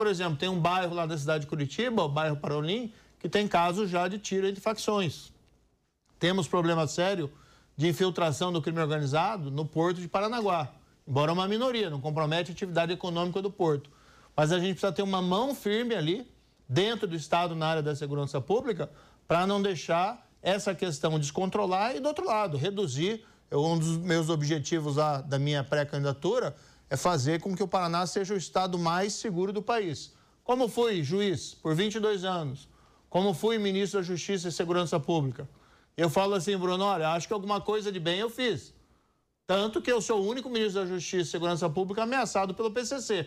Por exemplo, tem um bairro lá da cidade de Curitiba, o bairro Parolim, que tem casos já de tiro entre facções. Temos problema sério de infiltração do crime organizado no porto de Paranaguá. Embora uma minoria, não compromete a atividade econômica do porto. Mas a gente precisa ter uma mão firme ali, dentro do Estado, na área da segurança pública, para não deixar essa questão descontrolar e, do outro lado, reduzir. Um dos meus objetivos lá da minha pré-candidatura é fazer com que o Paraná seja o estado mais seguro do país. Como fui juiz por 22 anos, como fui ministro da Justiça e Segurança Pública. Eu falo assim, Bruno, olha, acho que alguma coisa de bem eu fiz. Tanto que eu sou o único ministro da Justiça e Segurança Pública ameaçado pelo PCC.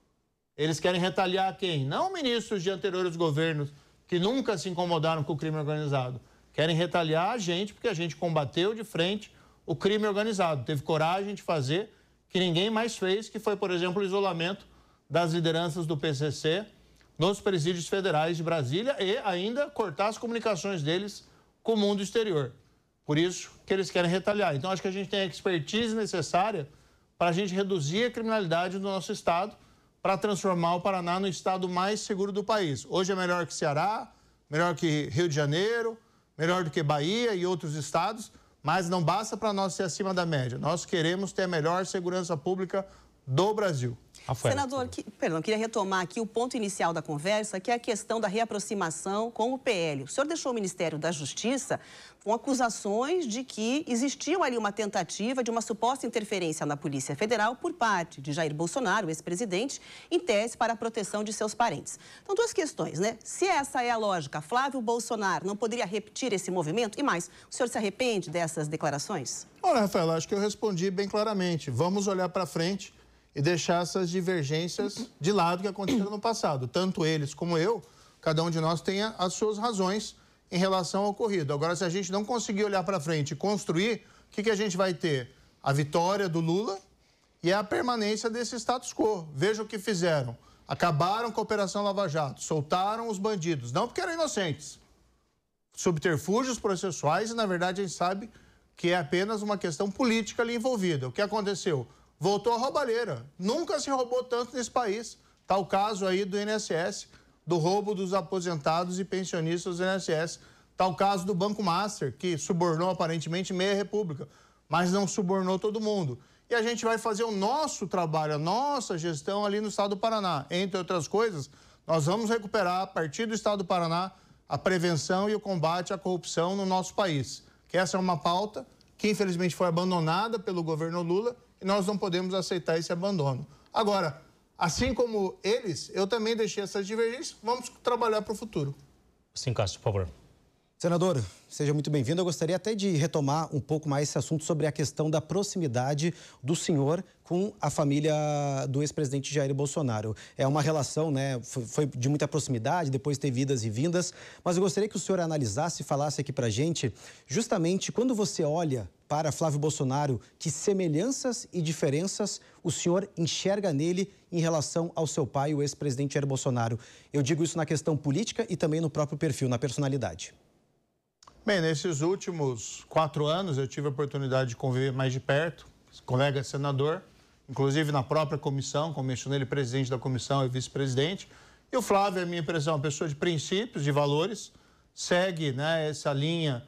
Eles querem retaliar quem? Não ministros de anteriores governos que nunca se incomodaram com o crime organizado. Querem retaliar a gente porque a gente combateu de frente o crime organizado. Teve coragem de fazer que ninguém mais fez, que foi, por exemplo, o isolamento das lideranças do PCC nos presídios federais de Brasília e ainda cortar as comunicações deles com o mundo exterior. Por isso que eles querem retaliar. Então, acho que a gente tem a expertise necessária para a gente reduzir a criminalidade do nosso estado, para transformar o Paraná no estado mais seguro do país. Hoje é melhor que Ceará, melhor que Rio de Janeiro, melhor do que Bahia e outros estados, mas não basta para nós ser acima da média. Nós queremos ter a melhor segurança pública do Brasil. Senador, queria retomar aqui o ponto inicial da conversa, que é a questão da reaproximação com o PL. O senhor deixou o Ministério da Justiça com acusações de que existiu ali uma tentativa de uma suposta interferência na Polícia Federal por parte de Jair Bolsonaro, ex-presidente, em tese para a proteção de seus parentes. Então, duas questões, né? Se essa é a lógica, Flávio Bolsonaro não poderia repetir esse movimento? E mais, o senhor se arrepende dessas declarações? Olha, Rafael, acho que eu respondi bem claramente. Vamos olhar para frente e deixar essas divergências de lado que aconteceram no passado. Tanto eles como eu, cada um de nós tem as suas razões em relação ao ocorrido. Agora, se a gente não conseguir olhar para frente e construir, o que a gente vai ter? A vitória do Lula e a permanência desse status quo. Veja o que fizeram. Acabaram com a Operação Lava Jato, soltaram os bandidos, não porque eram inocentes. Subterfúgios processuais e, na verdade, a gente sabe que é apenas uma questão política ali envolvida. O que aconteceu? Voltou a roubalheira. Nunca se roubou tanto nesse país. Está o caso aí do INSS, do roubo dos aposentados e pensionistas do INSS. Está o caso do Banco Master, que subornou aparentemente meia república, mas não subornou todo mundo. E a gente vai fazer o nosso trabalho, a nossa gestão ali no estado do Paraná. Entre outras coisas, nós vamos recuperar, a partir do estado do Paraná, a prevenção e o combate à corrupção no nosso país. Que essa é uma pauta que, infelizmente, foi abandonada pelo governo Lula e nós não podemos aceitar esse abandono. Agora, assim como eles, eu também deixei essas divergências, vamos trabalhar para o futuro. Sim, Cássio, por favor. Senador, seja muito bem-vindo. Eu gostaria até de retomar um pouco mais esse assunto sobre a questão da proximidade do senhor com a família do ex-presidente Jair Bolsonaro. É uma relação, né, foi de muita proximidade, depois teve idas e vindas, mas eu gostaria que o senhor analisasse e falasse aqui pra gente, justamente quando você olha para Flávio Bolsonaro, que semelhanças e diferenças o senhor enxerga nele em relação ao seu pai, o ex-presidente Jair Bolsonaro. Eu digo isso na questão política e também no próprio perfil, na personalidade. Bem, nesses últimos 4 anos eu tive a oportunidade de conviver mais de perto, colega senador, inclusive na própria comissão, comissionei ele presidente da comissão e vice-presidente. E o Flávio, a minha impressão, é uma pessoa de princípios, de valores, segue, né, essa linha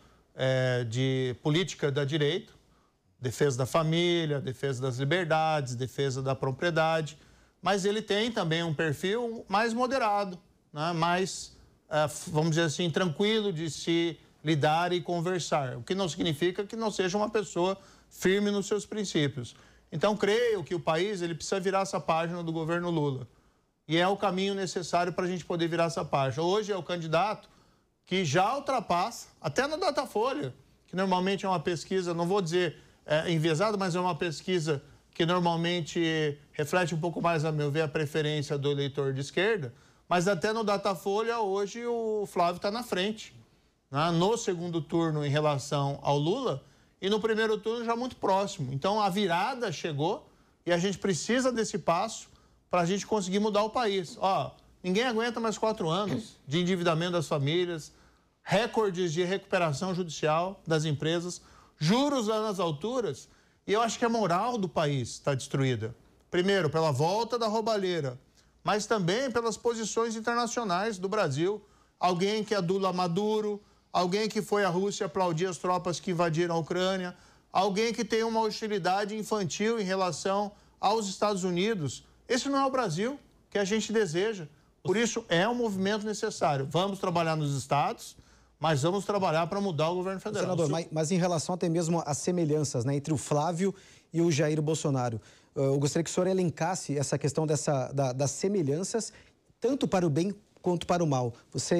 de política da direita, defesa da família, defesa das liberdades, defesa da propriedade, mas ele tem também um perfil mais moderado, né, mais, vamos dizer assim, tranquilo de se lidar e conversar, o que não significa que não seja uma pessoa firme nos seus princípios. Então, creio que o país ele precisa virar essa página do governo Lula. E é o caminho necessário para a gente poder virar essa página. Hoje é o candidato que já ultrapassa, até no Datafolha, que normalmente é uma pesquisa, não vou dizer enviesada, mas é uma pesquisa que normalmente reflete um pouco mais, a meu ver, a preferência do eleitor de esquerda, mas até no Datafolha hoje o Flávio está na frente. No segundo turno em relação ao Lula e no primeiro turno já muito próximo. Então a virada chegou e a gente precisa desse passo para a gente conseguir mudar o país. Ninguém aguenta mais 4 anos de endividamento das famílias, recordes de recuperação judicial das empresas, juros lá nas alturas, e eu acho que a moral do país está destruída. Primeiro, pela volta da roubalheira, mas também pelas posições internacionais do Brasil. Alguém que adula Maduro, alguém que foi à Rússia aplaudir as tropas que invadiram a Ucrânia, alguém que tem uma hostilidade infantil em relação aos Estados Unidos. Esse não é o Brasil que a gente deseja. Por isso, é um movimento necessário. Vamos trabalhar nos estados, mas vamos trabalhar para mudar o governo federal. Senador, mas em relação até mesmo às semelhanças, né, entre o Flávio e o Jair Bolsonaro, eu gostaria que o senhor elencasse essa questão das semelhanças, tanto para o bem quanto para o mal.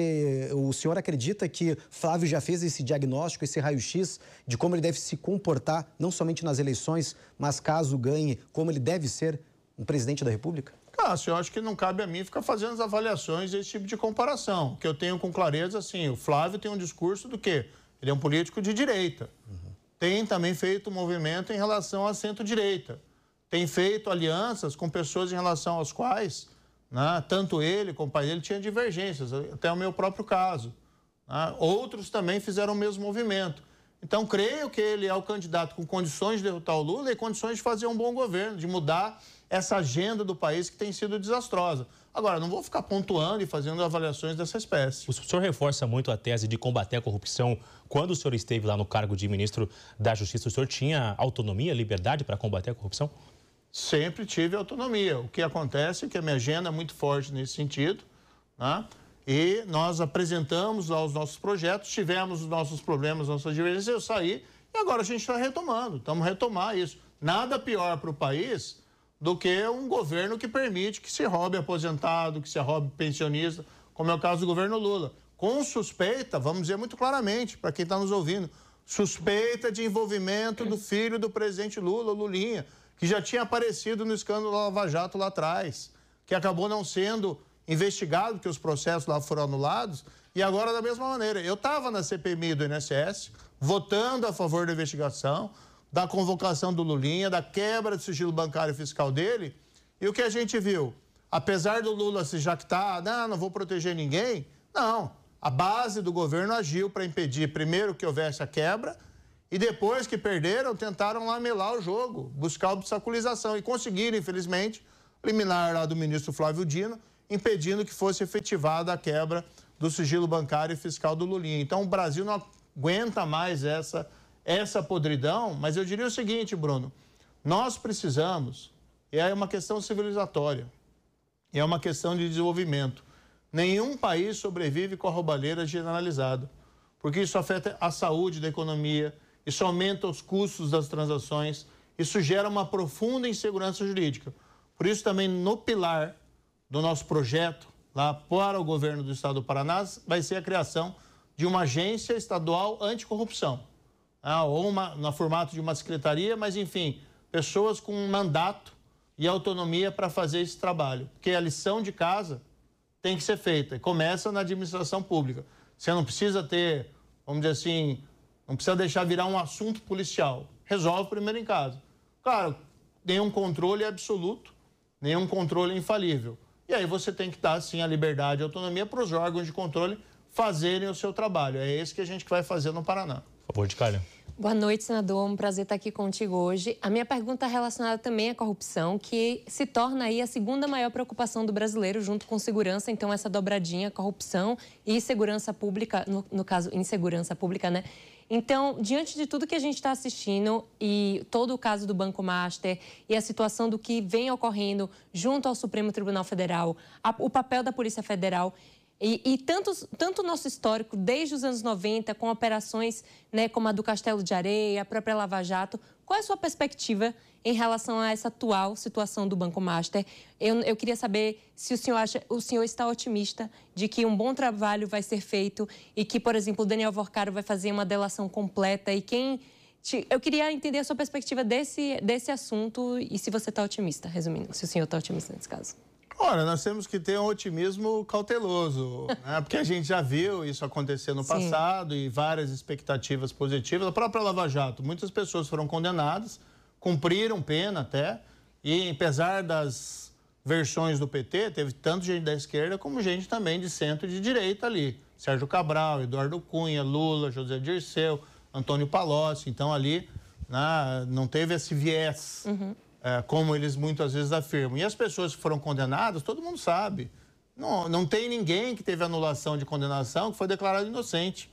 O senhor acredita que Flávio já fez esse diagnóstico, esse raio-x de como ele deve se comportar, não somente nas eleições, mas caso ganhe, como ele deve ser um presidente da República? Cássio, eu acho que não cabe a mim ficar fazendo as avaliações desse tipo de comparação. O que eu tenho com clareza, assim, o Flávio tem um discurso do quê? Ele é um político de direita. Tem também feito movimento em relação à centro-direita. Tem feito alianças com pessoas em relação aos quais, né, tanto ele como o pai dele tinham divergências, até o meu próprio caso. Né? Outros também fizeram o mesmo movimento. Então, creio que ele é o candidato com condições de derrotar o Lula e condições de fazer um bom governo, de mudar essa agenda do país que tem sido desastrosa. Agora, não vou ficar pontuando e fazendo avaliações dessa espécie. O senhor reforça muito a tese de combater a corrupção. Quando o senhor esteve lá no cargo de ministro da Justiça, o senhor tinha autonomia, liberdade para combater a corrupção? Sempre tive autonomia. O que acontece é que a minha agenda é muito forte nesse sentido, né? E nós apresentamos lá os nossos projetos, tivemos os nossos problemas, nossas divergências, eu saí e agora a gente está retomando. Estamos retomar isso. Nada pior para o país do que um governo que permite que se roube aposentado, que se roube pensionista, como é o caso do governo Lula. Com suspeita, vamos dizer muito claramente, para quem está nos ouvindo, suspeita de envolvimento do filho do presidente Lula, Lulinha, que já tinha aparecido no escândalo Lava Jato lá atrás, que acabou não sendo investigado, porque os processos lá foram anulados, e agora da mesma maneira. Eu estava na CPMI do INSS, votando a favor da investigação, da convocação do Lulinha, da quebra do sigilo bancário e fiscal dele, e o que a gente viu? Apesar do Lula se jactar, não vou proteger ninguém, não. A base do governo agiu para impedir, primeiro, que houvesse a quebra, e depois que perderam, tentaram lá melar o jogo, buscar obstaculização, e conseguiram, infelizmente, liminar lá do ministro Flávio Dino, impedindo que fosse efetivada a quebra do sigilo bancário e fiscal do Lulinha. Então, o Brasil não aguenta mais essa podridão, mas eu diria o seguinte, Bruno, nós precisamos, e é uma questão civilizatória, é uma questão de desenvolvimento. Nenhum país sobrevive com a roubalheira generalizada, porque isso afeta a saúde da economia, isso aumenta os custos das transações, isso gera uma profunda insegurança jurídica. Por isso também no pilar do nosso projeto, lá para o governo do estado do Paraná, vai ser a criação de uma agência estadual anticorrupção. Ou no formato de uma secretaria, mas enfim, pessoas com um mandato e autonomia para fazer esse trabalho. Porque a lição de casa tem que ser feita, e começa na administração pública. Você não precisa ter, vamos dizer assim, não precisa deixar virar um assunto policial. Resolve primeiro em casa. Claro, nenhum controle é absoluto, nenhum controle é infalível. E aí você tem que dar, sim, a liberdade e a autonomia para os órgãos de controle fazerem o seu trabalho. É esse que a gente vai fazer no Paraná. Por favor, de Calha. Boa noite, senador. Um prazer estar aqui contigo hoje. A minha pergunta é relacionada também à corrupção, que se torna aí a segunda maior preocupação do brasileiro, junto com segurança. Então, essa dobradinha, corrupção e segurança pública, no caso, insegurança pública, né? Então, diante de tudo que a gente está assistindo e todo o caso do Banco Master e a situação do que vem ocorrendo junto ao Supremo Tribunal Federal, o papel da Polícia Federal e tanto o nosso histórico, desde os anos 90, com operações, né, como a do Castelo de Areia, a própria Lava Jato, qual é a sua perspectiva em relação a essa atual situação do Banco Master? Eu queria saber se o senhor está otimista de que um bom trabalho vai ser feito e que, por exemplo, o Daniel Vorcaro vai fazer uma delação completa e eu queria entender a sua perspectiva desse assunto e se você está otimista, resumindo, se o senhor está otimista nesse caso. Ora, nós temos que ter um otimismo cauteloso, né? Porque a gente já viu isso acontecer no passado e várias expectativas positivas. A própria Lava Jato, muitas pessoas foram condenadas, cumpriram pena até, e apesar das versões do PT, teve tanto gente da esquerda como gente também de centro e de direita ali. Sérgio Cabral, Eduardo Cunha, Lula, José Dirceu, Antônio Palocci. Então ali, né, não teve esse viés como eles muitas vezes afirmam. E as pessoas que foram condenadas, todo mundo sabe. Não tem ninguém que teve anulação de condenação que foi declarado inocente.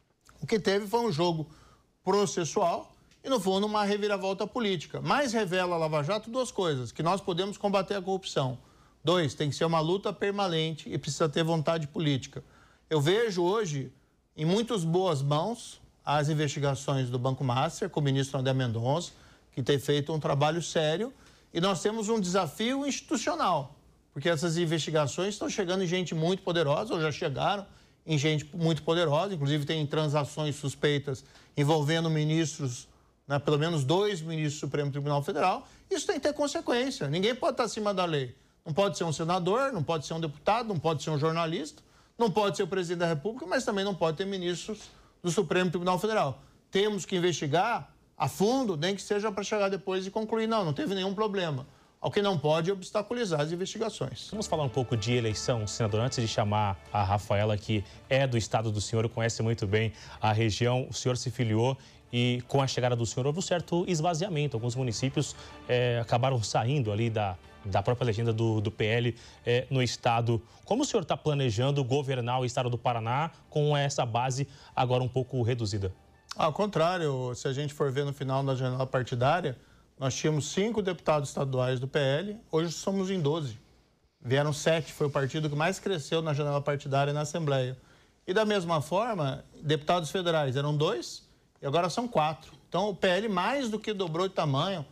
O que teve foi um jogo processual e, no fundo, uma reviravolta política. Mas revela a Lava Jato duas coisas: que nós podemos combater a corrupção. 2, tem que ser uma luta permanente e precisa ter vontade política. Eu vejo hoje, em muitas boas mãos, as investigações do Banco Master, com o ministro André Mendonça, que tem feito um trabalho sério, e nós temos um desafio institucional, porque essas investigações estão chegando em gente muito poderosa, ou já chegaram em gente muito poderosa, inclusive tem transações suspeitas envolvendo ministros, né, pelo menos 2 ministros do Supremo Tribunal Federal. Isso tem que ter consequência, ninguém pode estar acima da lei. Não pode ser um senador, não pode ser um deputado, não pode ser um jornalista, não pode ser o presidente da República, mas também não pode ter ministros do Supremo Tribunal Federal. Temos que investigar a fundo, nem que seja para chegar depois e concluir, não teve nenhum problema. O que não pode é obstaculizar as investigações. Vamos falar um pouco de eleição, senador. Antes de chamar a Rafaela, que é do estado do senhor, conhece muito bem a região, o senhor se filiou e com a chegada do senhor houve um certo esvaziamento. Alguns municípios acabaram saindo ali da própria legenda do PL no estado. Como o senhor está planejando governar o estado do Paraná com essa base agora um pouco reduzida? Ao contrário, se a gente for ver no final da janela partidária, nós tínhamos 5 deputados estaduais do PL, hoje somos em 12. Vieram 7, foi o partido que mais cresceu na janela partidária na Assembleia. E da mesma forma, deputados federais eram 2 e agora são 4. Então o PL mais do que dobrou de tamanho,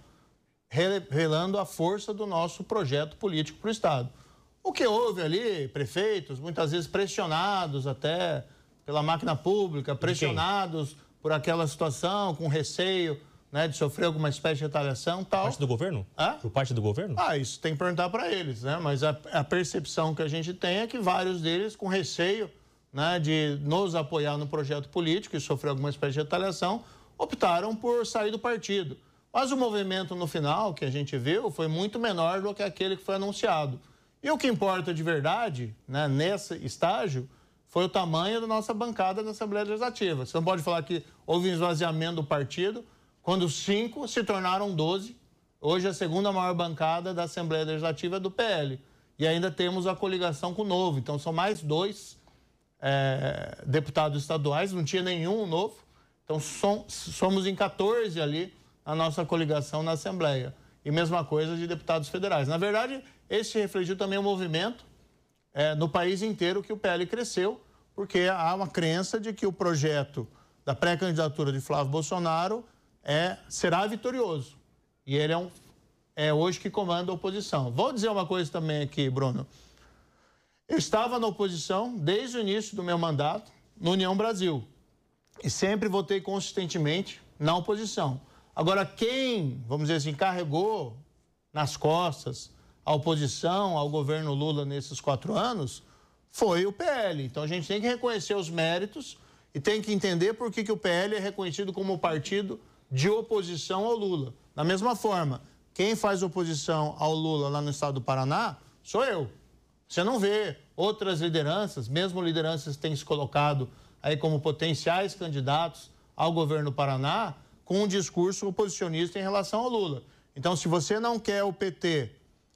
revelando a força do nosso projeto político para o Estado. O que houve ali, prefeitos, muitas vezes pressionados até pela máquina pública, pressionados por aquela situação, com receio, né, de sofrer alguma espécie de retaliação e tal. Por parte do governo? Por parte do governo? Isso tem que perguntar para eles, né? Mas a percepção que a gente tem é que vários deles, com receio, né, de nos apoiar no projeto político e sofrer alguma espécie de retaliação, optaram por sair do partido. Mas o movimento no final, que a gente viu, foi muito menor do que aquele que foi anunciado. E o que importa de verdade, né, nesse estágio, foi o tamanho da nossa bancada da Assembleia Legislativa. Você não pode falar que houve um esvaziamento do partido, quando 5 se tornaram 12. Hoje a segunda maior bancada da Assembleia Legislativa é do PL. E ainda temos a coligação com o Novo. Então são mais 2 deputados estaduais, não tinha nenhum novo. Então somos em 14 ali a nossa coligação na Assembleia. E mesma coisa de deputados federais. Na verdade, esse refletiu também o movimento no país inteiro que o PL cresceu, porque há uma crença de que o projeto da pré-candidatura de Flávio Bolsonaro será vitorioso. E ele é hoje que comanda a oposição. Vou dizer uma coisa também aqui, Bruno. Eu estava na oposição desde o início do meu mandato no União Brasil. E sempre votei consistentemente na oposição. Agora, quem, vamos dizer assim, carregou nas costas a oposição ao governo Lula nesses 4 anos foi o PL. Então, a gente tem que reconhecer os méritos e tem que entender por que o PL é reconhecido como partido de oposição ao Lula. Da mesma forma, quem faz oposição ao Lula lá no estado do Paraná sou eu. Você não vê outras lideranças, mesmo lideranças que têm se colocado aí como potenciais candidatos ao governo do Paraná, com um discurso oposicionista em relação ao Lula. Então, se você não quer o PT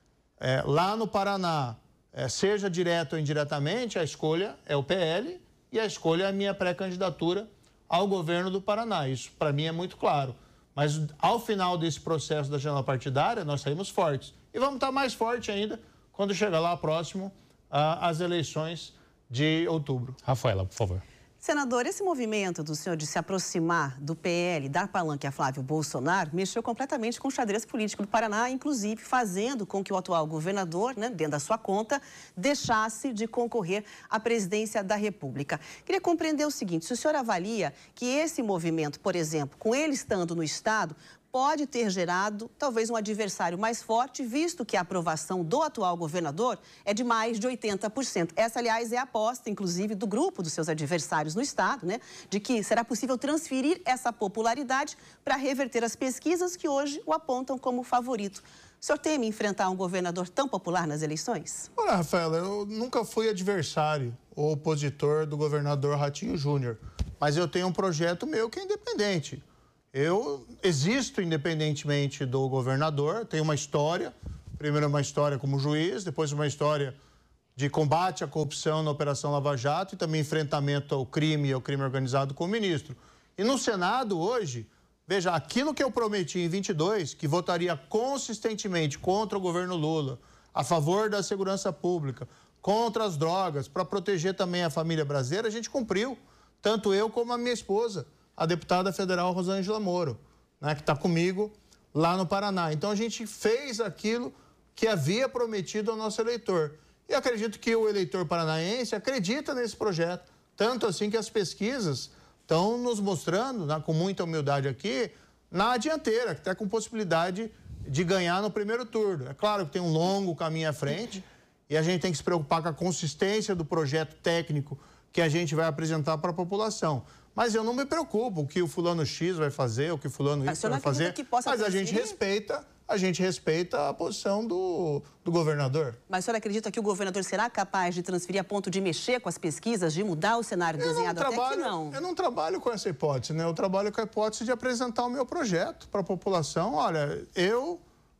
lá no Paraná, seja direto ou indiretamente, a escolha é o PL e a escolha é a minha pré-candidatura ao governo do Paraná. Isso, para mim, é muito claro. Mas, ao final desse processo da janela partidária, nós saímos fortes. E vamos estar mais fortes ainda quando chegar lá próximo às eleições de outubro. Rafaela, por favor. Senador, esse movimento do senhor de se aproximar do PL, dar palanque a Flávio Bolsonaro, mexeu completamente com o xadrez político do Paraná, inclusive fazendo com que o atual governador, né, dentro da sua conta, deixasse de concorrer à presidência da República. Queria compreender o seguinte: se o senhor avalia que esse movimento, por exemplo, com ele estando no Estado, pode ter gerado talvez um adversário mais forte, visto que a aprovação do atual governador é de mais de 80%. Essa, aliás, é a aposta, inclusive, do grupo dos seus adversários no Estado, né, de que será possível transferir essa popularidade para reverter as pesquisas que hoje o apontam como favorito. O senhor teme enfrentar um governador tão popular nas eleições? Olha, Rafaela, eu nunca fui adversário ou opositor do governador Ratinho Júnior, mas eu tenho um projeto meu que é independente. Eu existo independentemente do governador, tenho uma história, primeiro uma história como juiz, depois uma história de combate à corrupção na Operação Lava Jato e também enfrentamento ao crime e ao crime organizado como ministro. E no Senado hoje, veja, aquilo que eu prometi em 22, que votaria consistentemente contra o governo Lula, a favor da segurança pública, contra as drogas, para proteger também a família brasileira, a gente cumpriu, tanto eu como a minha esposa, a deputada federal Rosângela Moro, né, que está comigo lá no Paraná. Então, a gente fez aquilo que havia prometido ao nosso eleitor. E acredito que o eleitor paranaense acredita nesse projeto, tanto assim que as pesquisas estão nos mostrando, né, com muita humildade aqui, na dianteira, que está com possibilidade de ganhar no primeiro turno. É claro que tem um longo caminho à frente e a gente tem que se preocupar com a consistência do projeto técnico que a gente vai apresentar para a população. Mas eu não me preocupo o que o fulano X vai fazer, o que o fulano Y vai fazer, mas a gente respeita a posição do governador. Mas o senhor acredita que o governador será capaz de transferir a ponto de mexer com as pesquisas, de mudar o cenário desenhado até que não? Eu não trabalho com essa hipótese, né? Eu trabalho com a hipótese de apresentar o meu projeto para a população. Olha, eu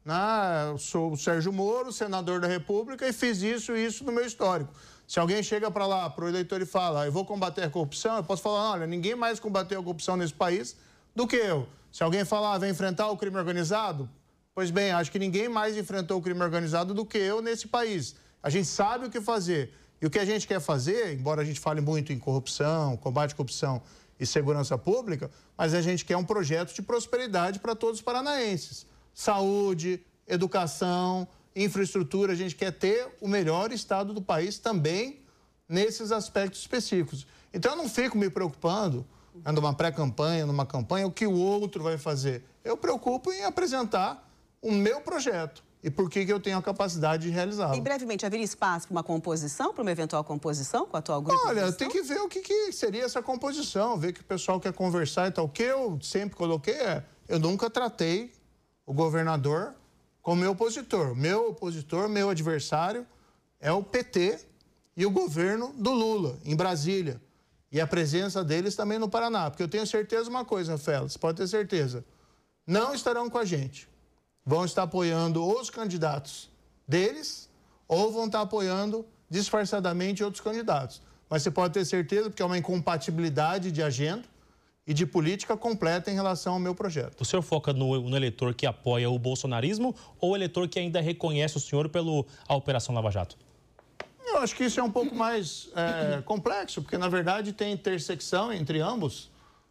sou o Sérgio Moro, senador da República, e fiz isso e isso no meu histórico. Se alguém chega para lá, para o eleitor e fala, eu vou combater a corrupção, eu posso falar, olha, ninguém mais combateu a corrupção nesse país do que eu. Se alguém falar, vai enfrentar o crime organizado, pois bem, acho que ninguém mais enfrentou o crime organizado do que eu nesse país. A gente sabe o que fazer. E o que a gente quer fazer, embora a gente fale muito em corrupção, combate à corrupção e segurança pública, mas a gente quer um projeto de prosperidade para todos os paranaenses. Saúde, educação, infraestrutura, a gente quer ter o melhor estado do país também nesses aspectos específicos. Então, eu não fico me preocupando, numa pré-campanha, numa campanha, o que o outro vai fazer. Eu preocupo em apresentar o meu projeto e por que eu tenho a capacidade de realizá-lo. E, brevemente, haveria espaço para uma composição, para uma eventual composição com o atual grupo? Olha, tem que ver o que seria essa composição, ver que o pessoal quer conversar e tal. O que eu sempre coloquei eu nunca tratei o governador como meu opositor. Meu opositor, meu adversário é o PT e o governo do Lula, em Brasília. E a presença deles também no Paraná. Porque eu tenho certeza de uma coisa, Rafael, você pode ter certeza. Não estarão com a gente. Vão estar apoiando os candidatos deles ou vão estar apoiando disfarçadamente outros candidatos. Mas você pode ter certeza, porque é uma incompatibilidade de agenda e de política completa em relação ao meu projeto. O senhor foca no eleitor que apoia o bolsonarismo ou o eleitor que ainda reconhece o senhor pela Operação Lava Jato? Eu acho que isso é um pouco mais complexo, porque, na verdade, tem intersecção entre ambos.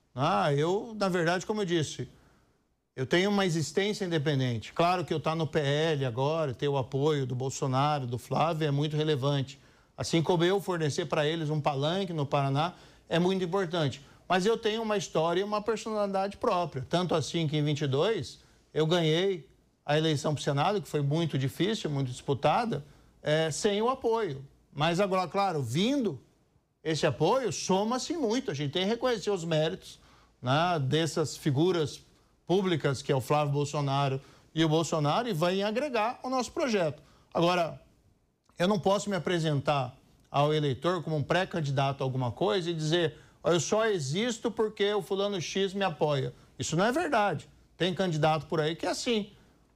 Eu, na verdade, como eu disse, eu tenho uma existência independente. Claro que eu estou no PL agora, ter o apoio do Bolsonaro, do Flávio, é muito relevante. Assim como eu fornecer para eles um palanque no Paraná, é muito importante. Mas eu tenho uma história e uma personalidade própria. Tanto assim que em 22 eu ganhei a eleição para o Senado, que foi muito difícil, muito disputada, sem o apoio. Mas agora, claro, vindo esse apoio, soma-se muito. A gente tem que reconhecer os méritos, né, dessas figuras públicas, que é o Flávio Bolsonaro e o Bolsonaro, e vai agregar ao nosso projeto. Agora, eu não posso me apresentar ao eleitor como um pré-candidato a alguma coisa e dizer, eu só existo porque o fulano X me apoia. Isso não é verdade. Tem candidato por aí que é assim.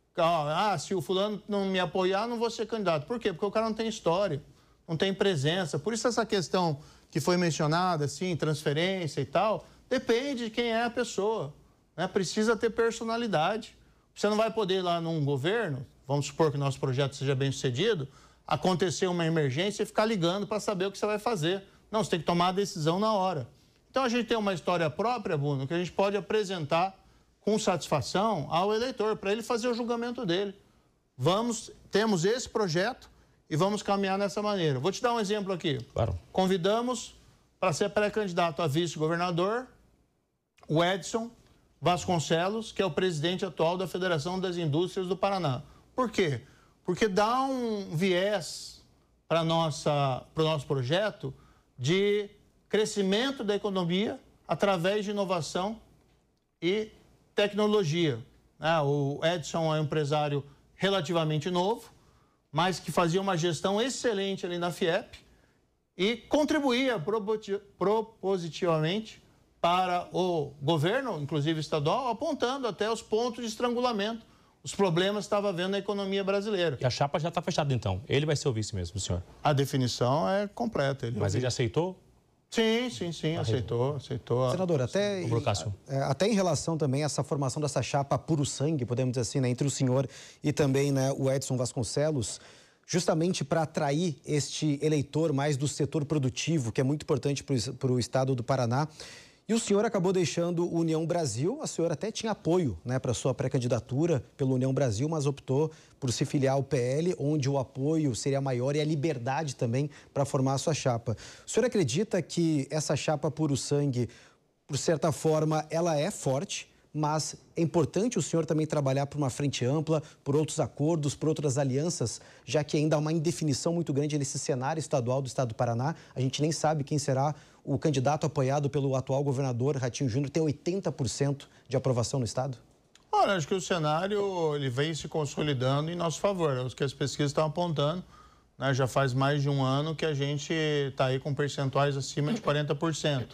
Se o fulano não me apoiar, não vou ser candidato. Por quê? Porque o cara não tem história, não tem presença. Por isso essa questão que foi mencionada, assim, transferência e tal, depende de quem é a pessoa, né? Precisa ter personalidade. Você não vai poder ir lá num governo, vamos supor que o nosso projeto seja bem sucedido, acontecer uma emergência e ficar ligando para saber o que você vai fazer. Não, você tem que tomar a decisão na hora. Então, a gente tem uma história própria, Bruno, que a gente pode apresentar com satisfação ao eleitor, para ele fazer o julgamento dele. Temos esse projeto e vamos caminhar dessa maneira. Vou te dar um exemplo aqui. Claro. Convidamos para ser pré-candidato a vice-governador o Edson Vasconcelos, que é o presidente atual da Federação das Indústrias do Paraná. Por quê? Porque dá um viés para o nosso projeto de crescimento da economia através de inovação e tecnologia. O Edson é um empresário relativamente novo, mas que fazia uma gestão excelente ali na FIEP e contribuía propositivamente para o governo, inclusive estadual, apontando até os pontos de estrangulamento, os problemas que estava havendo na economia brasileira. E a chapa já está fechada, então. Ele vai ser o vice mesmo, senhor? A definição é completa. Mas ele aceitou? Sim, aceitou. Senador, até em relação também a essa formação dessa chapa puro sangue, podemos dizer assim, né, entre o senhor e também, né, o Edson Vasconcelos, justamente para atrair este eleitor mais do setor produtivo, que é muito importante para o estado do Paraná. E o senhor acabou deixando o União Brasil, a senhora até tinha apoio, né, para sua pré-candidatura pelo União Brasil, mas optou por se filiar ao PL, onde o apoio seria maior e a liberdade também para formar a sua chapa. O senhor acredita que essa chapa puro sangue, por certa forma, ela é forte, mas é importante o senhor também trabalhar por uma frente ampla, por outros acordos, por outras alianças, já que ainda há uma indefinição muito grande nesse cenário estadual do estado do Paraná. A gente nem sabe quem será o candidato apoiado pelo atual governador Ratinho Júnior, tem 80% de aprovação no estado? Olha, acho que o cenário ele vem se consolidando em nosso favor. Os que as pesquisas estão apontando, né, já faz mais de um ano que a gente está aí com percentuais acima de 40%.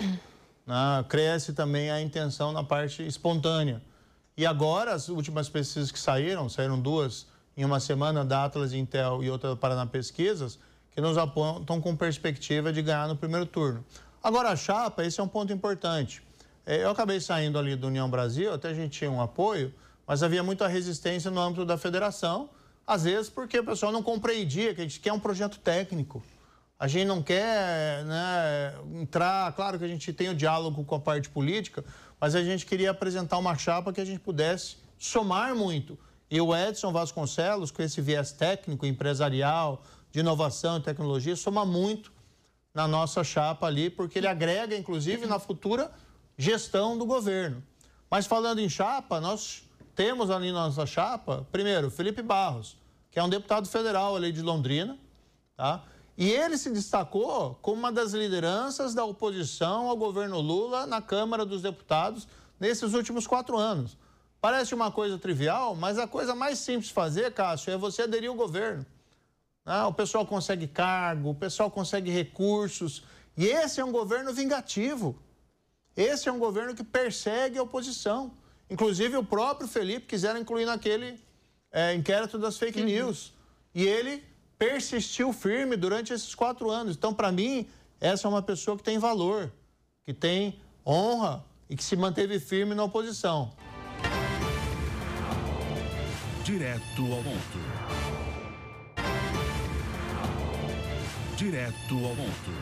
Cresce também a intenção na parte espontânea. E agora, as últimas pesquisas que saíram duas em uma semana, da Atlas Intel e outra da Paraná Pesquisas, que nos apontam com perspectiva de ganhar no primeiro turno. Agora, a chapa, esse é um ponto importante. Eu acabei saindo ali do União Brasil, até a gente tinha um apoio, mas havia muita resistência no âmbito da federação, às vezes porque o pessoal não compreendia que a gente quer um projeto técnico. A gente não quer, né, entrar... Claro que a gente tem o diálogo com a parte política, mas a gente queria apresentar uma chapa que a gente pudesse somar muito. E o Edson Vasconcelos, com esse viés técnico, empresarial, de inovação e tecnologia, soma muito na nossa chapa ali, porque ele agrega, inclusive, na futura gestão do governo. Mas falando em chapa, nós temos ali na nossa chapa, primeiro, Felipe Barros, que é um deputado federal ali de Londrina, tá? E ele se destacou como uma das lideranças da oposição ao governo Lula na Câmara dos Deputados nesses últimos 4 anos. Parece uma coisa trivial, mas a coisa mais simples de fazer, Cássio, é você aderir ao governo. O pessoal consegue cargo, o pessoal consegue recursos. E esse é um governo vingativo. Esse é um governo que persegue a oposição. Inclusive, o próprio Felipe quiseram incluir naquele inquérito das fake news. E ele persistiu firme durante esses 4 anos. Então, para mim, essa é uma pessoa que tem valor, que tem honra e que se manteve firme na oposição. Direto ao ponto. Direto ao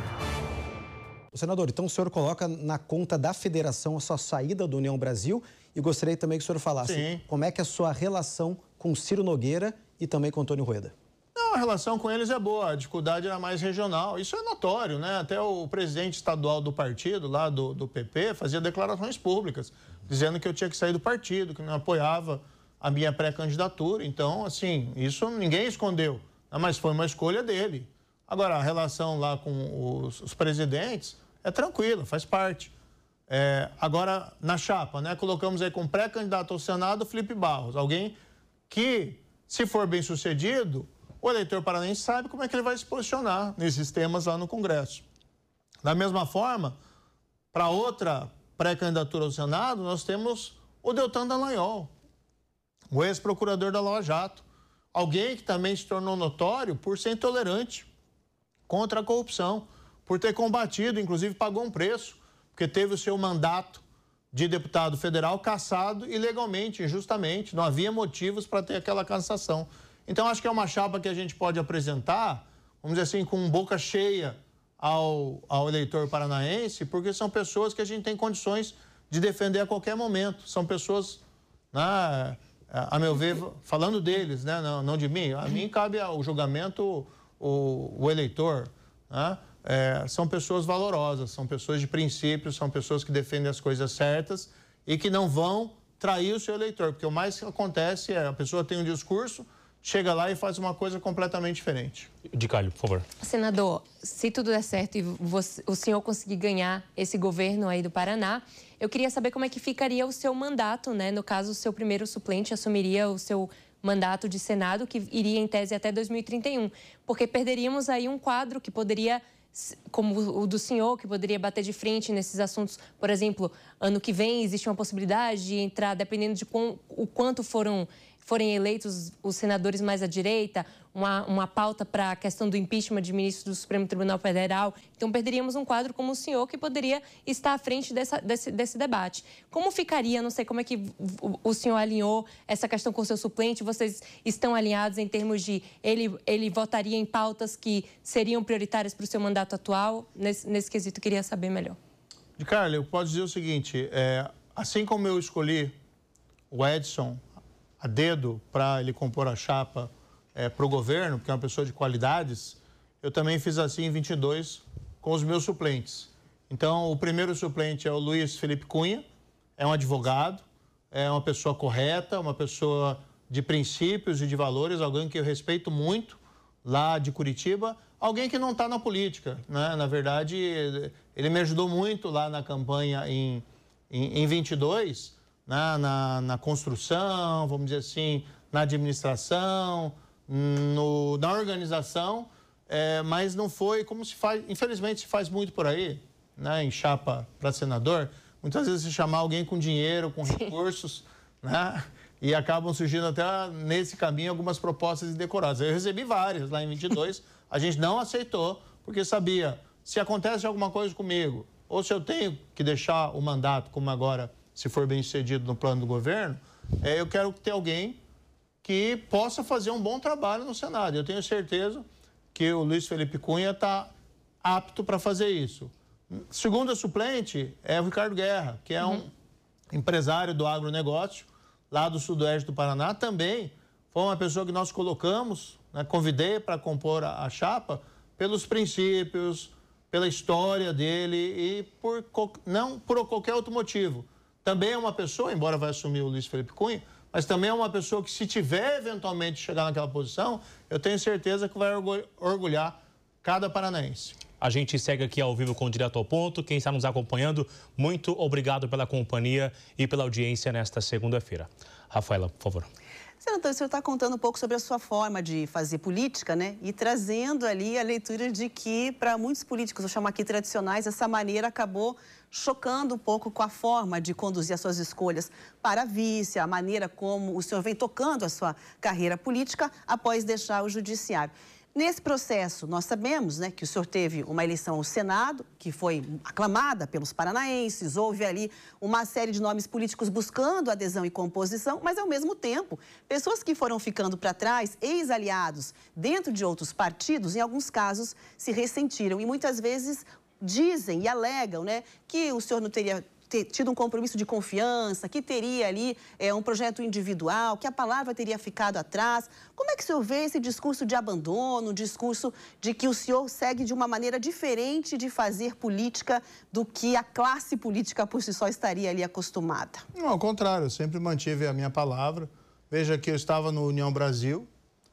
ponto. Senador, então o senhor coloca na conta da federação a sua saída do União Brasil e gostaria também que o senhor falasse como é que é a sua relação com Ciro Nogueira e também com Antônio Rueda. Não, a relação com eles é boa, a dificuldade era mais regional. Isso é notório, né? Até o presidente estadual do partido, lá do PP, fazia declarações públicas, dizendo que eu tinha que sair do partido, que não apoiava a minha pré-candidatura. Então, assim, isso ninguém escondeu, né? Mas foi uma escolha dele. Agora, a relação lá com os presidentes é tranquila, faz parte. Agora, na chapa, né, colocamos aí como pré-candidato ao Senado Felipe Barros, alguém que, se for bem sucedido, o eleitor paranaense sabe como é que ele vai se posicionar nesses temas lá no Congresso. Da mesma forma, para outra pré-candidatura ao Senado, nós temos o Deltan Dallagnol, o ex-procurador da Lava Jato, alguém que também se tornou notório por ser intolerante contra a corrupção, por ter combatido, inclusive pagou um preço, porque teve o seu mandato de deputado federal cassado ilegalmente, injustamente, não havia motivos para ter aquela cassação. Então, acho que é uma chapa que a gente pode apresentar, vamos dizer assim, com boca cheia ao eleitor paranaense, porque são pessoas que a gente tem condições de defender a qualquer momento. São pessoas, né, a meu ver, falando deles, né, não de mim, a mim cabe o julgamento o eleitor, né? São pessoas valorosas, são pessoas de princípios, são pessoas que defendem as coisas certas e que não vão trair o seu eleitor, porque o mais que acontece é a pessoa tem um discurso, chega lá e faz uma coisa completamente diferente. De Calho, por favor. Senador, se tudo der certo e o senhor conseguir ganhar esse governo aí do Paraná, eu queria saber como é que ficaria o seu mandato, né? No caso, o seu primeiro suplente assumiria o seu mandato de Senado, que iria, em tese, até 2031. Porque perderíamos aí um quadro que poderia como o do senhor, que poderia bater de frente nesses assuntos? Por exemplo, ano que vem existe uma possibilidade de entrar, dependendo de o quanto forem eleitos os senadores mais à direita, uma pauta para a questão do impeachment de ministros do Supremo Tribunal Federal. Então, perderíamos um quadro como o senhor, que poderia estar à frente desse debate. Como ficaria? Não sei como é que o senhor alinhou essa questão com o seu suplente. Vocês estão alinhados em termos de ele votaria em pautas que seriam prioritárias para o seu mandato atual? Nesse quesito, eu queria saber melhor. Carla, eu posso dizer o seguinte, assim como eu escolhi o Edson a dedo para ele compor a chapa para o governo, porque é uma pessoa de qualidades, eu também fiz assim em 22 com os meus suplentes. Então, o primeiro suplente é o Luiz Felipe Cunha, é um advogado, é uma pessoa correta, uma pessoa de princípios e de valores, alguém que eu respeito muito lá de Curitiba, alguém que não está na política, né? Na verdade, ele me ajudou muito lá na campanha em 22, na construção, vamos dizer assim, na administração, na organização, mas não foi como se faz, infelizmente se faz muito por aí, né, em chapa para senador, muitas vezes se chamar alguém com dinheiro, com recursos, né, e acabam surgindo até nesse caminho algumas propostas indecoradas. Eu recebi várias lá em 22, a gente não aceitou, porque sabia, se acontece alguma coisa comigo, ou se eu tenho que deixar o mandato, como agora, se for bem sucedido no plano do governo, eu quero ter alguém que possa fazer um bom trabalho no Senado. Eu tenho certeza que o Luiz Felipe Cunha está apto para fazer isso. Segundo suplente é o Ricardo Guerra, que é um empresário do agronegócio, lá do sudoeste do Paraná. Também foi uma pessoa que nós colocamos, né, convidei para compor a chapa pelos princípios, pela história dele e não por qualquer outro motivo. Também é uma pessoa, embora vai assumir o Luiz Felipe Cunha, mas também é uma pessoa que, se tiver eventualmente chegar naquela posição, eu tenho certeza que vai orgulhar cada paranaense. A gente segue aqui ao vivo com o Direto ao Ponto. Quem está nos acompanhando, muito obrigado pela companhia e pela audiência nesta segunda-feira. Rafaela, por favor. Senador, o senhor está contando um pouco sobre a sua forma de fazer política, né? E trazendo ali a leitura de que, para muitos políticos, vou chamar aqui tradicionais, essa maneira acabou chocando um pouco com a forma de conduzir as suas escolhas para a vice, a maneira como o senhor vem tocando a sua carreira política após deixar o judiciário. Nesse processo, nós sabemos, né, que o senhor teve uma eleição ao Senado, que foi aclamada pelos paranaenses, houve ali uma série de nomes políticos buscando adesão e composição, mas, ao mesmo tempo, pessoas que foram ficando para trás, ex-aliados dentro de outros partidos, em alguns casos, se ressentiram e, muitas vezes, dizem e alegam, né, que o senhor não teria tido um compromisso de confiança, que teria ali um projeto individual, que a palavra teria ficado atrás. Como é que o senhor vê esse discurso de abandono, o discurso de que o senhor segue de uma maneira diferente de fazer política do que a classe política por si só estaria ali acostumada? Não, ao contrário, eu sempre mantive a minha palavra. Veja que eu estava no União Brasil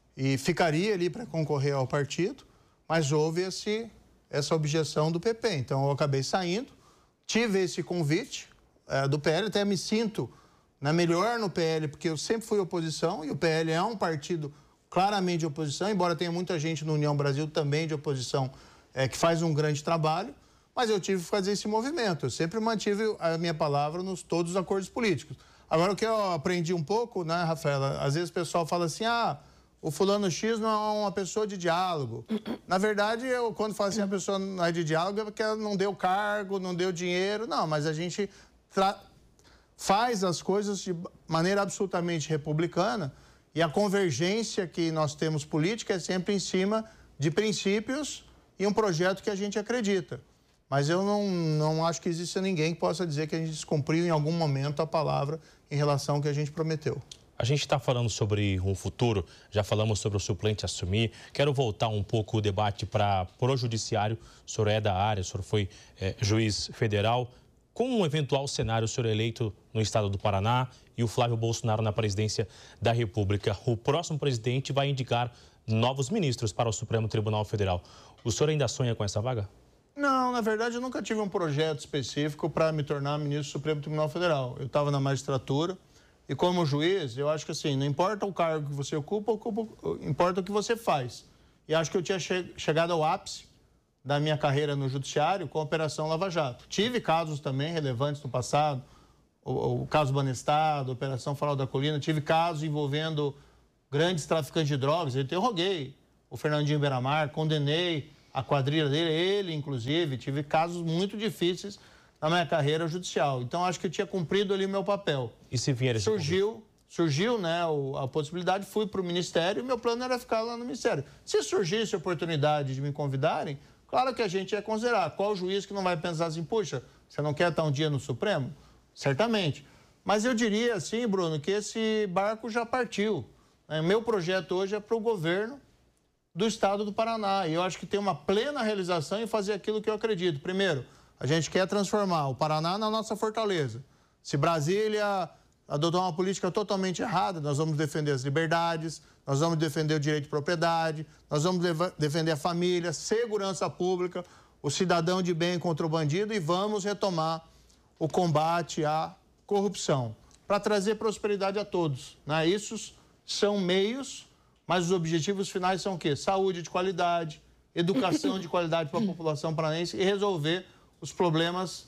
e ficaria ali para concorrer ao partido, mas houve essa objeção do PP, então eu acabei saindo. Tive esse convite do PL, até me sinto melhor no PL, porque eu sempre fui oposição, e o PL é um partido claramente de oposição, embora tenha muita gente no União Brasil também de oposição, que faz um grande trabalho, mas eu tive que fazer esse movimento. Eu sempre mantive a minha palavra nos todos os acordos políticos. Agora, o que eu aprendi um pouco, né, Rafaela, às vezes o pessoal fala assim, o fulano X não é uma pessoa de diálogo. Na verdade, quando falo assim, a pessoa não é de diálogo é porque ela não deu cargo, não deu dinheiro. Não, mas a gente faz as coisas de maneira absolutamente republicana e a convergência que nós temos política é sempre em cima de princípios e um projeto que a gente acredita. Mas eu não acho que exista ninguém que possa dizer que a gente descumpriu em algum momento a palavra em relação ao que a gente prometeu. A gente está falando sobre um futuro, já falamos sobre o suplente assumir. Quero voltar um pouco o debate para o judiciário. O senhor é da área, o senhor foi juiz federal. Com um eventual cenário, o senhor é eleito no estado do Paraná e o Flávio Bolsonaro na presidência da República, o próximo presidente vai indicar novos ministros para o Supremo Tribunal Federal. O senhor ainda sonha com essa vaga? Não, na verdade, eu nunca tive um projeto específico para me tornar ministro do Supremo Tribunal Federal. Eu estava na magistratura. E como juiz, eu acho que assim, não importa o cargo que você ocupa, importa o que você faz. E acho que eu tinha chegado ao ápice da minha carreira no judiciário com a Operação Lava Jato. Tive casos também relevantes no passado, o caso Banestado, a Operação Farol da Colina, tive casos envolvendo grandes traficantes de drogas. Eu interroguei o Fernandinho Beiramar, condenei a quadrilha dele, ele inclusive, tive casos muito difíceis na minha carreira judicial. Então, acho que eu tinha cumprido ali o meu papel. E se vier esse Surgiu, né, a possibilidade, fui para o Ministério e meu plano era ficar lá no Ministério. Se surgisse a oportunidade de me convidarem, claro que a gente ia considerar. Qual juiz que não vai pensar assim, puxa, você não quer estar um dia no Supremo? Certamente. Mas eu diria assim, Bruno, que esse barco já partiu. Meu projeto hoje é para o governo do Estado do Paraná. E eu acho que tem uma plena realização em fazer aquilo que eu acredito. Primeiro, a gente quer transformar o Paraná na nossa fortaleza. Se Brasília adotar uma política totalmente errada, nós vamos defender as liberdades, nós vamos defender o direito de propriedade, nós vamos defender a família, segurança pública, o cidadão de bem contra o bandido e vamos retomar o combate à corrupção, para trazer prosperidade a todos. Né? Isso são meios, mas os objetivos finais são o quê? Saúde de qualidade, educação de qualidade para a população paranaense e resolver os problemas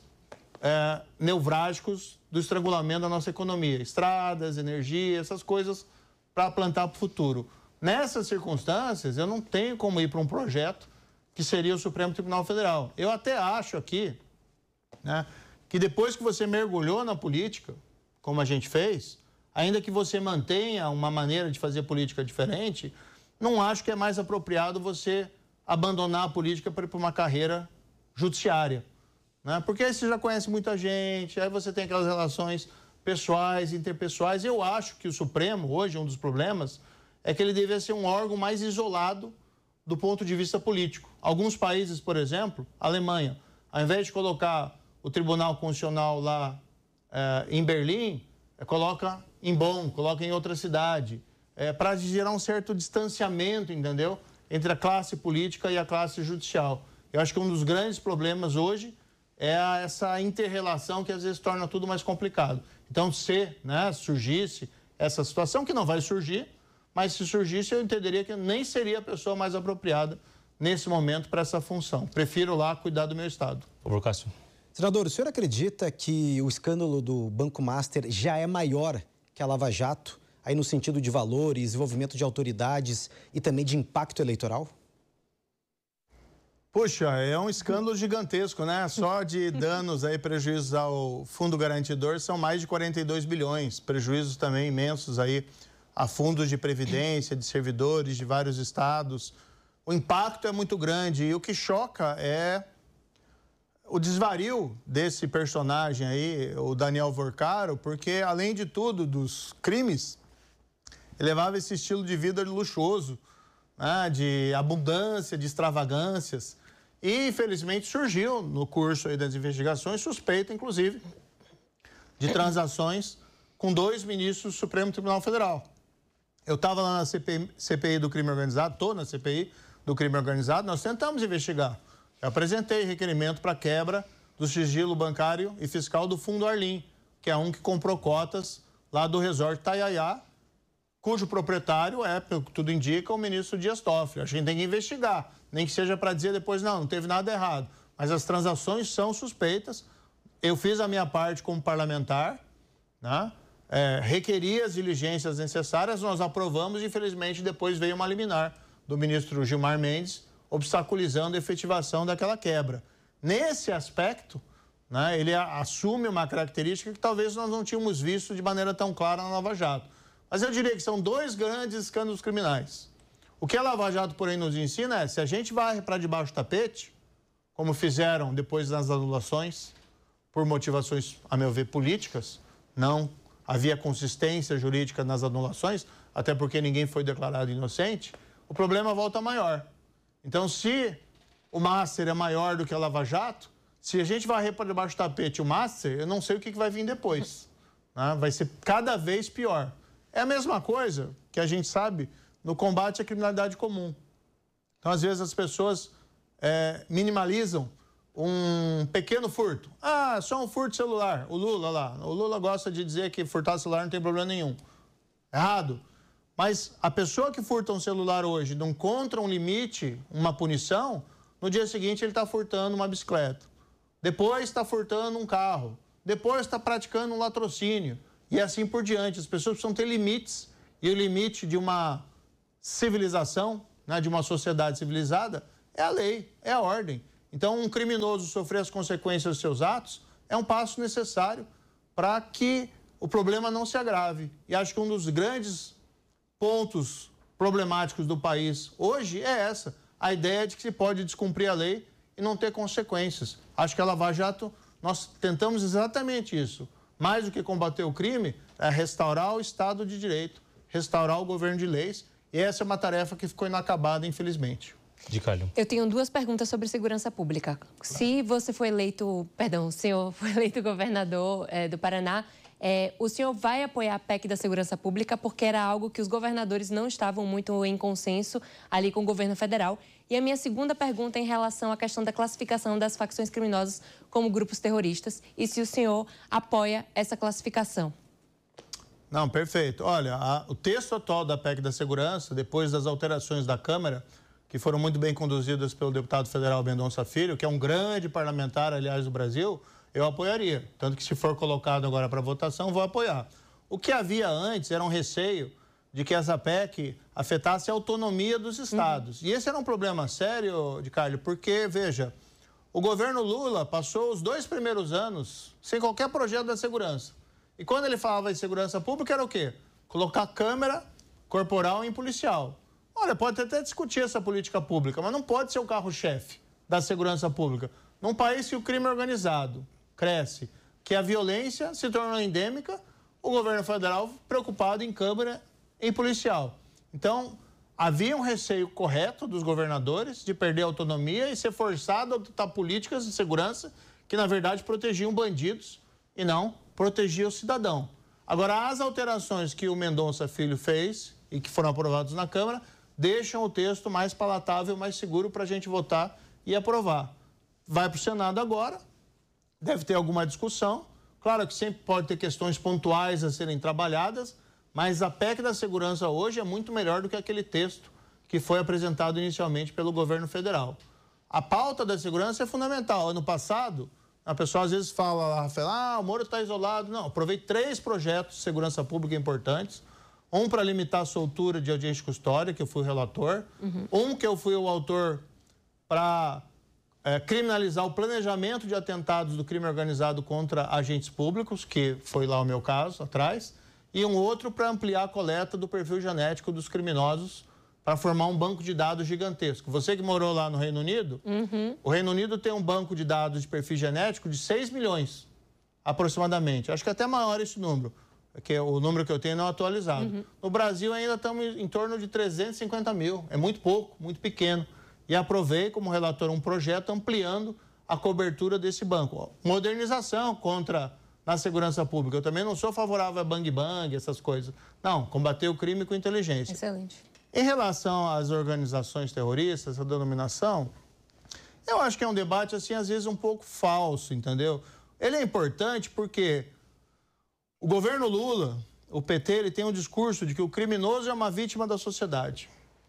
nevrálgicos do estrangulamento da nossa economia. Estradas, energia, essas coisas para plantar para o futuro. Nessas circunstâncias, eu não tenho como ir para um projeto que seria o Supremo Tribunal Federal. Eu até acho aqui, né, que depois que você mergulhou na política, como a gente fez, ainda que você mantenha uma maneira de fazer política diferente, não acho que é mais apropriado você abandonar a política para ir para uma carreira judiciária. Né? Porque aí você já conhece muita gente, aí você tem aquelas relações pessoais, interpessoais. Eu acho que o Supremo, hoje, um dos problemas, é que ele deveria ser um órgão mais isolado do ponto de vista político. Alguns países, por exemplo, a Alemanha, ao invés de colocar o Tribunal Constitucional lá em Berlim, coloca em Bonn, coloca em outra cidade, para gerar um certo distanciamento, entendeu? Entre a classe política e a classe judicial. Eu acho que um dos grandes problemas hoje é essa inter-relação que às vezes torna tudo mais complicado. Então, se surgisse essa situação, que não vai surgir, mas se surgisse, eu entenderia que nem seria a pessoa mais apropriada nesse momento para essa função. Prefiro lá cuidar do meu Estado. Ô, Cássio. Senador, o senhor acredita que o escândalo do Banco Master já é maior que a Lava Jato, aí no sentido de valores, envolvimento de autoridades e também de impacto eleitoral? Puxa, é um escândalo gigantesco, né? Só de danos aí, prejuízos ao Fundo Garantidor, são mais de 42 bilhões. Prejuízos também imensos aí a fundos de previdência, de servidores de vários estados. O impacto é muito grande e o que choca é o desvario desse personagem aí, o Daniel Vorcaro, porque, além de tudo, dos crimes, ele levava esse estilo de vida luxuoso, né? De abundância, de extravagâncias. E, infelizmente, surgiu no curso aí das investigações suspeita, inclusive, de transações com 2 ministros do Supremo Tribunal Federal. Eu estava lá na CPI do crime organizado, estou na CPI do crime organizado, nós tentamos investigar. Eu apresentei requerimento para quebra do sigilo bancário e fiscal do Fundo Arlim, que é um que comprou cotas lá do resort Taiaiá, cujo proprietário é, pelo que tudo indica, o ministro Dias Toffoli. A gente tem que investigar, nem que seja para dizer depois, não teve nada errado. Mas as transações são suspeitas. Eu fiz a minha parte como parlamentar, né? Requeri as diligências necessárias, nós aprovamos e, infelizmente, depois veio uma liminar do ministro Gilmar Mendes, obstaculizando a efetivação daquela quebra. Nesse aspecto, né, ele assume uma característica que talvez nós não tínhamos visto de maneira tão clara na Lava Jato. Mas eu diria que são 2 grandes escândalos criminais. O que a Lava Jato, porém, nos ensina é, se a gente vai para debaixo do tapete, como fizeram depois das anulações, por motivações, a meu ver, políticas, não havia consistência jurídica nas anulações, até porque ninguém foi declarado inocente, o problema volta maior. Então, se o Master é maior do que a Lava Jato, se a gente varrer para debaixo do tapete o Master, eu não sei o que vai vir depois. Né? Vai ser cada vez pior. É a mesma coisa que a gente sabe no combate à criminalidade comum. Então, às vezes, as pessoas minimalizam um pequeno furto. Ah, só um furto de celular. O Lula lá. O Lula gosta de dizer que furtar celular não tem problema nenhum. Errado. Mas a pessoa que furta um celular hoje não encontra um limite, uma punição, no dia seguinte ele está furtando uma bicicleta. Depois está furtando um carro. Depois está praticando um latrocínio. E assim por diante. As pessoas precisam ter limites. E o limite de uma civilização, né, de uma sociedade civilizada, é a lei, é a ordem. Então, um criminoso sofrer as consequências dos seus atos é um passo necessário para que o problema não se agrave. E acho que um dos grandes pontos problemáticos do país hoje é essa. A ideia de que se pode descumprir a lei e não ter consequências. Acho que a Lava Jato, nós tentamos exatamente isso. Mais do que combater o crime, é restaurar o Estado de Direito, restaurar o governo de leis. E essa é uma tarefa que ficou inacabada, infelizmente. De Calho. Eu tenho duas perguntas sobre segurança pública. Se você foi eleito, perdão, o senhor foi eleito governador do Paraná, o senhor vai apoiar a PEC da segurança pública porque era algo que os governadores não estavam muito em consenso ali com o governo federal. E a minha segunda pergunta é em relação à questão da classificação das facções criminosas como grupos terroristas e se o senhor apoia essa classificação. Não, perfeito. Olha, o texto atual da PEC da segurança, depois das alterações da Câmara, que foram muito bem conduzidas pelo deputado federal Mendonça Filho, que é um grande parlamentar, aliás, do Brasil, eu apoiaria. Tanto que, se for colocado agora para votação, vou apoiar. O que havia antes era um receio de que essa PEC afetasse a autonomia dos estados. E esse era um problema sério, de Carlos, porque, veja, o governo Lula passou os 2 primeiros anos sem qualquer projeto da segurança. E quando ele falava em segurança pública, era o quê? Colocar câmera corporal em policial. Olha, pode até discutir essa política pública, mas não pode ser o carro-chefe da segurança pública. Num país que o crime organizado cresce, que a violência se tornou endêmica, o governo federal preocupado em câmera em policial. Então, havia um receio correto dos governadores de perder a autonomia e ser forçado a adotar políticas de segurança que, na verdade, protegiam bandidos e não protegiam o cidadão. Agora, as alterações que o Mendonça Filho fez e que foram aprovadas na Câmara deixam o texto mais palatável, mais seguro para a gente votar e aprovar. Vai para o Senado agora, deve ter alguma discussão. Claro que sempre pode ter questões pontuais a serem trabalhadas, mas a PEC da segurança hoje é muito melhor do que aquele texto que foi apresentado inicialmente pelo governo federal. A pauta da segurança é fundamental. Ano passado, a pessoa às vezes fala, Rafael, o Moro está isolado. Não, aprovei 3 projetos de segurança pública importantes. Um para limitar a soltura de audiência de custódia, que eu fui o relator. Um que eu fui o autor para criminalizar o planejamento de atentados do crime organizado contra agentes públicos, que foi lá o meu caso, atrás. E um outro para ampliar a coleta do perfil genético dos criminosos para formar um banco de dados gigantesco. Você que morou lá no Reino Unido, o Reino Unido tem um banco de dados de perfil genético de 6 milhões, aproximadamente. Acho que até maior esse número, porque o número que eu tenho não é atualizado. No Brasil ainda estamos em torno de 350 mil. É muito pouco, muito pequeno. E aprovei como relator um projeto ampliando a cobertura desse banco. Modernização na segurança pública. Eu também não sou favorável a bang-bang, essas coisas. Não, combater o crime com inteligência. Excelente. Em relação às organizações terroristas, a denominação, eu acho que é um debate, assim, às vezes um pouco falso, entendeu? Ele é importante porque o governo Lula, o PT, ele tem um discurso de que o criminoso é uma vítima da sociedade.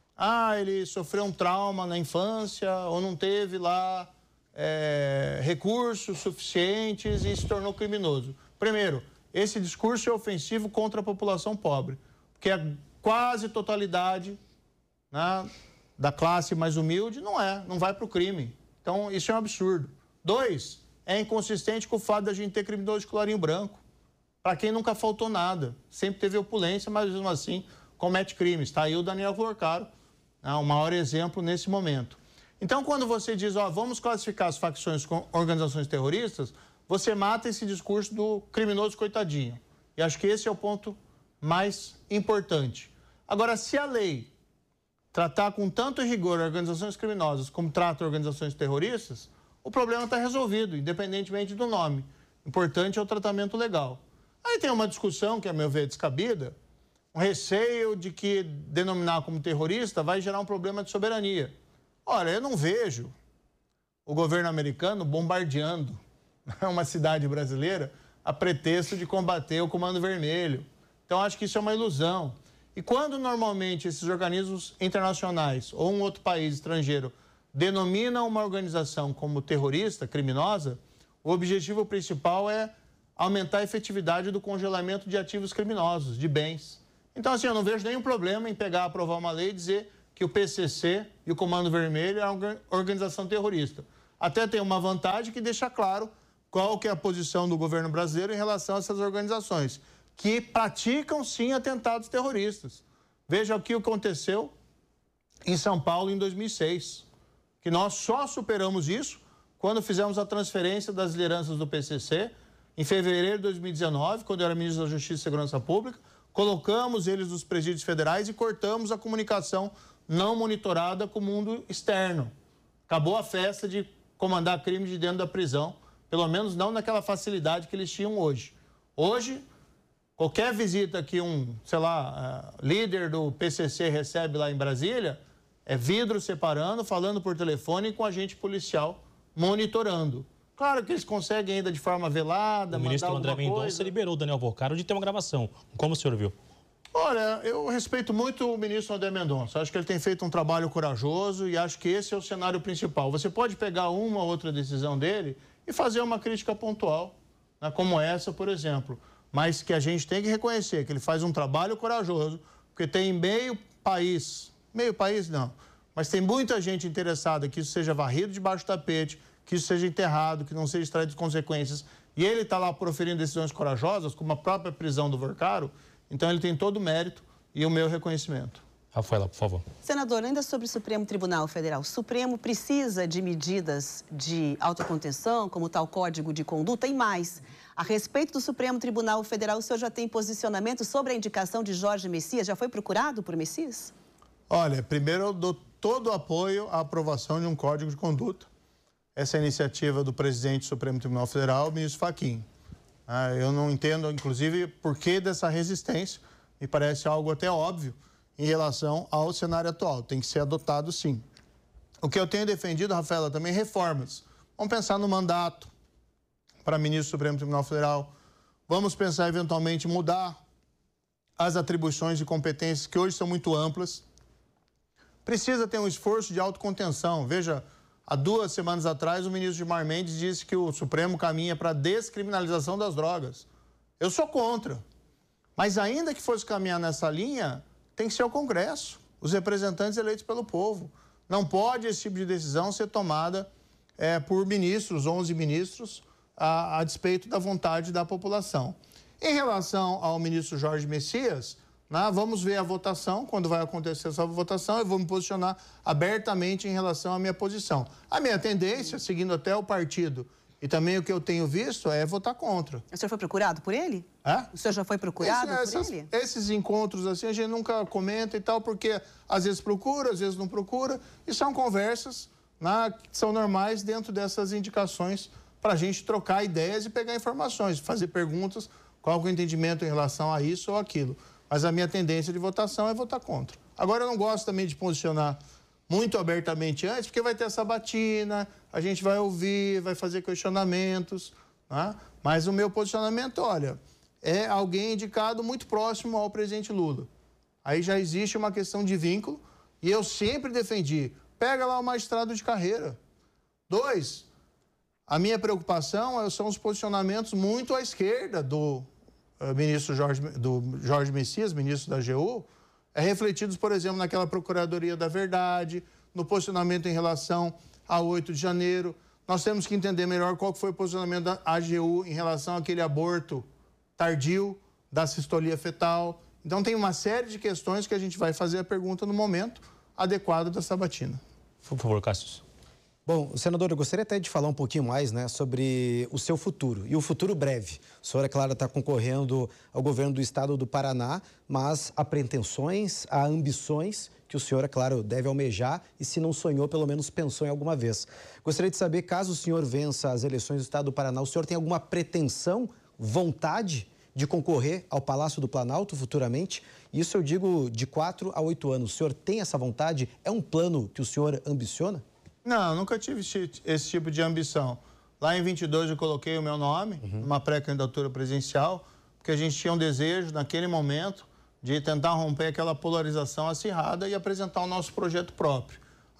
Ele sofreu um trauma na infância ou não teve lá recursos suficientes e se tornou criminoso. Primeiro, esse discurso é ofensivo contra a população pobre, porque a quase totalidade, né, da classe mais humilde não vai para o crime. Então, isso é um absurdo. 2, é inconsistente com o fato da gente ter criminoso de colarinho branco. Para quem nunca faltou nada, sempre teve opulência, mas mesmo assim comete crimes. Está aí o Daniel Florcaro, o maior exemplo nesse momento. Então, quando você diz, vamos classificar as facções com organizações terroristas, você mata esse discurso do criminoso coitadinho. E acho que esse é o ponto mais importante. Agora, se a lei tratar com tanto rigor organizações criminosas como trata organizações terroristas, o problema está resolvido, independentemente do nome. Importante é o tratamento legal. Aí tem uma discussão, que a meu ver é descabida, um receio de que denominar como terrorista vai gerar um problema de soberania. Olha, eu não vejo o governo americano bombardeando uma cidade brasileira a pretexto de combater o Comando Vermelho. Então, acho que isso é uma ilusão. E quando normalmente esses organismos internacionais ou um outro país estrangeiro denomina uma organização como terrorista, criminosa, o objetivo principal é aumentar a efetividade do congelamento de ativos criminosos, de bens. Então, assim, eu não vejo nenhum problema em pegar, aprovar uma lei e dizer que o PCC e o Comando Vermelho é uma organização terrorista. Até tem uma vantagem que deixa claro qual que é a posição do governo brasileiro em relação a essas organizações, que praticam, sim, atentados terroristas. Veja o que aconteceu em São Paulo em 2006, que nós só superamos isso quando fizemos a transferência das lideranças do PCC, em fevereiro de 2019, quando eu era ministro da Justiça e Segurança Pública, colocamos eles nos presídios federais e cortamos a comunicação não monitorada com o mundo externo. Acabou a festa de comandar crime de dentro da prisão, pelo menos não naquela facilidade que eles tinham hoje. Hoje, qualquer visita que líder do PCC recebe lá em Brasília, é vidro separando, falando por telefone com agente policial monitorando. Claro que eles conseguem ainda de forma velada, o ministro André Mendonça liberou o Daniel Porcaro de ter uma gravação. Como o senhor viu? Olha, eu respeito muito o ministro André Mendonça. Acho que ele tem feito um trabalho corajoso e acho que esse é o cenário principal. Você pode pegar uma ou outra decisão dele e fazer uma crítica pontual, né, como essa, por exemplo. Mas que a gente tem que reconhecer que ele faz um trabalho corajoso, porque tem meio país não, mas tem muita gente interessada que isso seja varrido debaixo do tapete, que isso seja enterrado, que não seja extraído de consequências. E ele está lá proferindo decisões corajosas, como a própria prisão do Porcaro. Então, ele tem todo o mérito e o meu reconhecimento. Rafaela, por favor. Senador, ainda sobre o Supremo Tribunal Federal. O Supremo precisa de medidas de autocontenção, como tal código de conduta e mais. A respeito do Supremo Tribunal Federal, o senhor já tem posicionamento sobre a indicação de Jorge Messias? Já foi procurado por Messias? Olha, primeiro eu dou todo o apoio à aprovação de um código de conduta. Essa é a iniciativa do presidente do Supremo Tribunal Federal, o ministro Fachin. Eu não entendo, inclusive, por que dessa resistência. Me parece algo até óbvio em relação ao cenário atual. Tem que ser adotado, sim. O que eu tenho defendido, Rafaela, também reformas. Vamos pensar no mandato para ministro do Supremo Tribunal Federal. Vamos pensar, eventualmente, mudar as atribuições e competências que hoje são muito amplas. Precisa ter um esforço de autocontenção. Veja, há 2 semanas atrás, o ministro Gilmar Mendes disse que o Supremo caminha para a descriminalização das drogas. Eu sou contra. Mas ainda que fosse caminhar nessa linha, tem que ser o Congresso, os representantes eleitos pelo povo. Não pode esse tipo de decisão ser tomada por ministros, 11 ministros, a despeito da vontade da população. Em relação ao ministro Jorge Messias, vamos ver a votação, quando vai acontecer essa votação, eu vou me posicionar abertamente em relação à minha posição. A minha tendência, seguindo até o partido e também o que eu tenho visto, é votar contra. O senhor foi procurado por ele? O senhor já foi procurado por ele? Esses encontros, assim, a gente nunca comenta e tal, porque às vezes procura, às vezes não procura, e são conversas que são normais dentro dessas indicações para a gente trocar ideias e pegar informações, fazer perguntas, qual é o entendimento em relação a isso ou aquilo. Mas a minha tendência de votação é votar contra. Agora, eu não gosto também de posicionar muito abertamente antes, porque vai ter essa batina, a gente vai ouvir, vai fazer questionamentos. Mas o meu posicionamento, olha, é alguém indicado muito próximo ao presidente Lula. Aí já existe uma questão de vínculo e eu sempre defendi, pega lá o magistrado de carreira. 2, a minha preocupação são os posicionamentos muito à esquerda do ministro Jorge Messias, ministro da AGU, refletidos, por exemplo, naquela Procuradoria da Verdade, no posicionamento em relação a 8 de janeiro. Nós temos que entender melhor qual foi o posicionamento da AGU em relação àquele aborto tardio, da sistolia fetal. Então, tem uma série de questões que a gente vai fazer a pergunta no momento adequado da sabatina. Por favor, Cássio. Bom, senador, eu gostaria até de falar um pouquinho mais, sobre o seu futuro, e o futuro breve. O senhor, é claro, está concorrendo ao governo do estado do Paraná, mas há pretensões, há ambições que o senhor, é claro, deve almejar e, se não sonhou, pelo menos pensou em alguma vez. Gostaria de saber, caso o senhor vença as eleições do estado do Paraná, o senhor tem alguma pretensão, vontade de concorrer ao Palácio do Planalto futuramente? Isso eu digo de 4 a 8 anos. O senhor tem essa vontade? É um plano que o senhor ambiciona? Não, nunca tive esse tipo de ambição. Lá em 22 eu coloquei o meu nome, numa pré-candidatura presidencial, porque a gente tinha um desejo, naquele momento, de tentar romper aquela polarização acirrada e apresentar o nosso projeto próprio.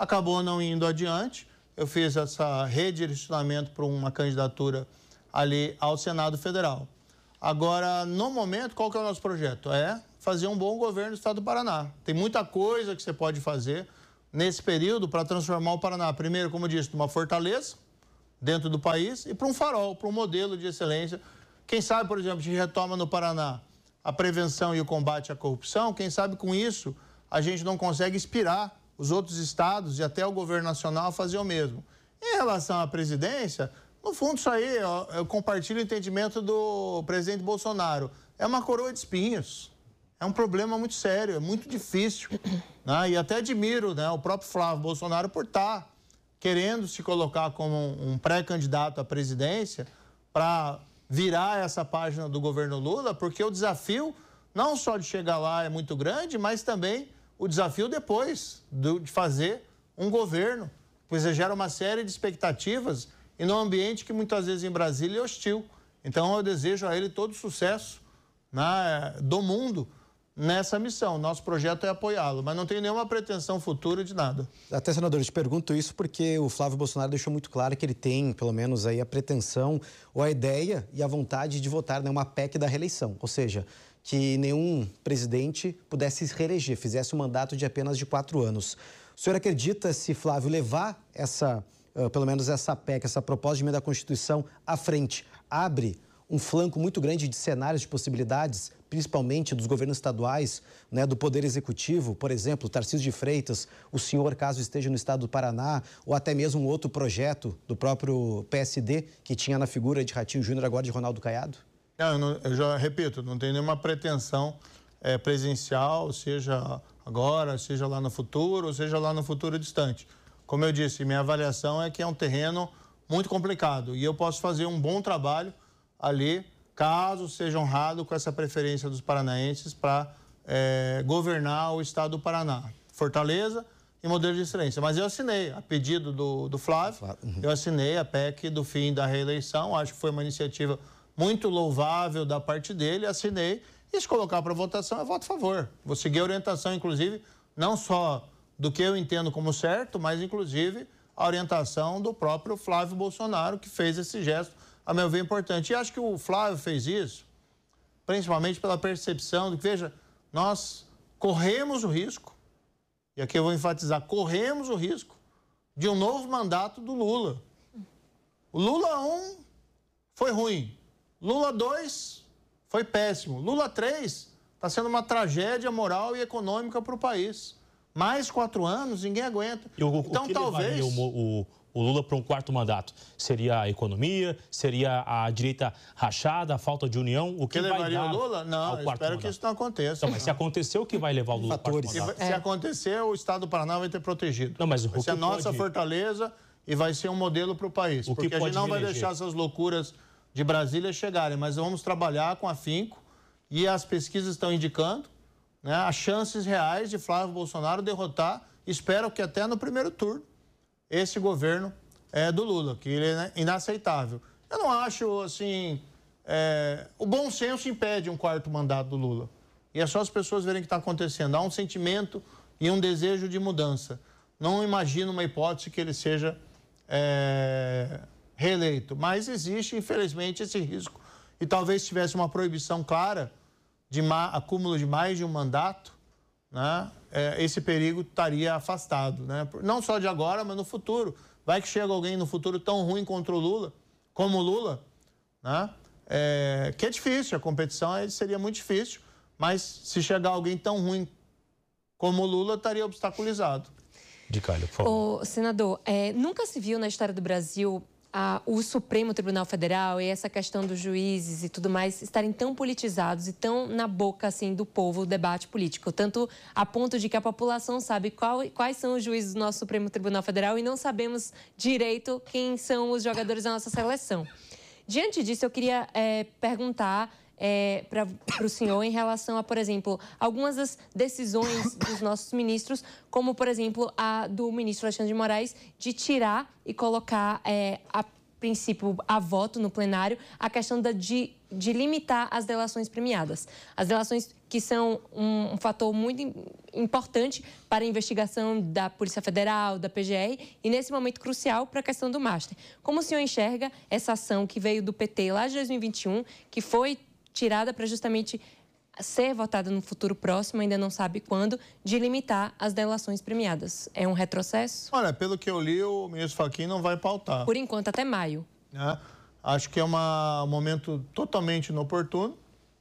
acabou não indo adiante. Eu fiz essa redirecionamento para uma candidatura ali ao Senado Federal. Agora, no momento, qual que é o nosso projeto? É fazer um bom governo do Estado do Paraná. Tem muita coisa que você pode fazer nesse período para transformar o Paraná, primeiro, como eu disse, numa fortaleza dentro do país e para um farol, para um modelo de excelência. Quem sabe, por exemplo, de retoma no Paraná a prevenção e o combate à corrupção, quem sabe com isso a gente não consegue inspirar os outros estados e até o governo nacional a fazer o mesmo. Em relação à presidência, no fundo isso aí, eu compartilho o entendimento do presidente Bolsonaro. É uma coroa de espinhos. É um problema muito sério, é muito difícil. Né? E até admiro, né, o próprio Flávio Bolsonaro por estar querendo se colocar como um pré-candidato à presidência para virar essa página do governo Lula, porque o desafio não só de chegar lá é muito grande, mas também o desafio depois de fazer um governo, pois gera uma série de expectativas e num ambiente que muitas vezes em Brasília é hostil. Então eu desejo a ele todo o sucesso, né, do mundo nessa missão. Nosso projeto é apoiá-lo, mas não tenho nenhuma pretensão futura de nada. Até, senador, eu te pergunto isso porque o Flávio Bolsonaro deixou muito claro que ele tem, pelo menos, aí a pretensão ou a ideia e a vontade de votar numa PEC da reeleição, ou seja, que nenhum presidente pudesse se reeleger, fizesse um mandato de apenas de 4 anos. O senhor acredita, se Flávio levar pelo menos essa PEC, essa proposta de emenda à Constituição à frente, abre um flanco muito grande de cenários de possibilidades, principalmente dos governos estaduais, né, do Poder Executivo, por exemplo, Tarcísio de Freitas, o senhor, caso esteja no estado do Paraná, ou até mesmo um outro projeto do próprio PSD, que tinha na figura de Ratinho Júnior, agora de Ronaldo Caiado? Eu já repito, não tenho nenhuma pretensão presencial, seja agora, seja lá no futuro, ou seja lá no futuro distante. Como eu disse, minha avaliação é que é um terreno muito complicado e eu posso fazer um bom trabalho ali, caso seja honrado com essa preferência dos paranaenses para governar o estado do Paraná. Fortaleza e modelo de excelência. Mas eu assinei, a pedido do Flávio, eu assinei a PEC do fim da reeleição, acho que foi uma iniciativa muito louvável da parte dele, assinei, e se colocar para votação, eu voto a favor. Vou seguir a orientação, inclusive, não só do que eu entendo como certo, mas, inclusive, a orientação do próprio Flávio Bolsonaro, que fez esse gesto, a meu ver, importante. E acho que o Flávio fez isso, principalmente pela percepção de que, veja, nós corremos o risco, e aqui eu vou enfatizar, corremos o risco de um novo mandato do Lula. O Lula 1 foi ruim. Lula 2 foi péssimo. Lula 3 está sendo uma tragédia moral e econômica para o país. Mais 4 anos, ninguém aguenta. Então, talvez o Lula para um 4º mandato seria a economia, seria a direita rachada, a falta de união. O que levaria vai dar o Lula? Não, eu espero que isso não aconteça. Não, mas se acontecer, o que vai levar o Lula para o 4º mandato? Se acontecer, o estado do Paraná vai ter protegido. Não, mas vai ser a nossa fortaleza e vai ser um modelo para o país. Porque a gente não vai deixar essas loucuras de Brasília chegarem, mas vamos trabalhar com afinco e as pesquisas estão indicando, né, as chances reais de Flávio Bolsonaro derrotar, espero que até no primeiro turno, esse governo do Lula, que ele é inaceitável. Eu não acho, assim, o bom senso impede um 4º mandato do Lula. E é só as pessoas verem o que está acontecendo. Há um sentimento e um desejo de mudança. Não imagino uma hipótese que ele seja reeleito, mas existe, infelizmente, esse risco. E talvez se tivesse uma proibição clara de acúmulo de mais de um mandato, né, esse perigo estaria afastado, né? Não só de agora, mas no futuro. Vai que chega alguém no futuro tão ruim contra o Lula, como o Lula, né? Que é difícil, a competição seria muito difícil, mas se chegar alguém tão ruim como o Lula, estaria obstaculizado. De Calho, por favor. Senador, nunca se viu na história do Brasil o Supremo Tribunal Federal e essa questão dos juízes e tudo mais estarem tão politizados e tão na boca assim do povo o debate político, tanto a ponto de que a população sabe quais são os juízes do nosso Supremo Tribunal Federal e não sabemos direito quem são os jogadores da nossa seleção. Diante disso, eu queria perguntar para o senhor em relação a, por exemplo, algumas das decisões dos nossos ministros, como, por exemplo, a do ministro Alexandre de Moraes, de tirar e colocar princípio a voto no plenário a questão de limitar as delações premiadas. As delações que são um fator muito importante para a investigação da Polícia Federal, da PGR e, nesse momento, crucial para a questão do Master. Como o senhor enxerga essa ação que veio do PT lá de 2021, que foi tirada para justamente ser votada no futuro próximo, ainda não sabe quando, de limitar as delações premiadas? É um retrocesso? Olha, pelo que eu li, o ministro Fachin não vai pautar. Por enquanto, até maio. Acho que é um momento totalmente inoportuno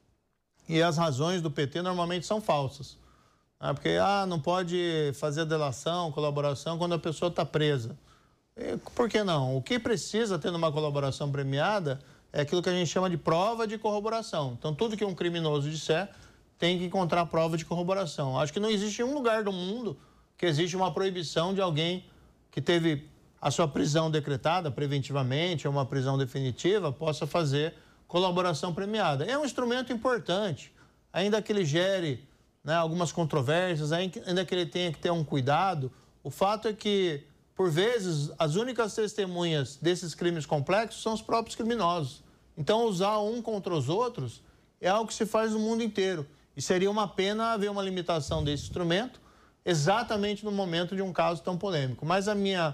e as razões do PT normalmente são falsas. Porque não pode fazer delação, colaboração quando a pessoa está presa. E, por que não? O que precisa ter numa colaboração premiada é aquilo que a gente chama de prova de corroboração. Então, tudo que um criminoso disser tem que encontrar prova de corroboração. Acho que não existe um lugar do mundo que existe uma proibição de alguém que teve a sua prisão decretada preventivamente ou uma prisão definitiva possa fazer colaboração premiada. É um instrumento importante, ainda que ele gere algumas controvérsias, ainda que ele tenha que ter um cuidado. O fato é que, por vezes, as únicas testemunhas desses crimes complexos são os próprios criminosos. Então, usar um contra os outros é algo que se faz no mundo inteiro. E seria uma pena haver uma limitação desse instrumento exatamente no momento de um caso tão polêmico. Mas a minha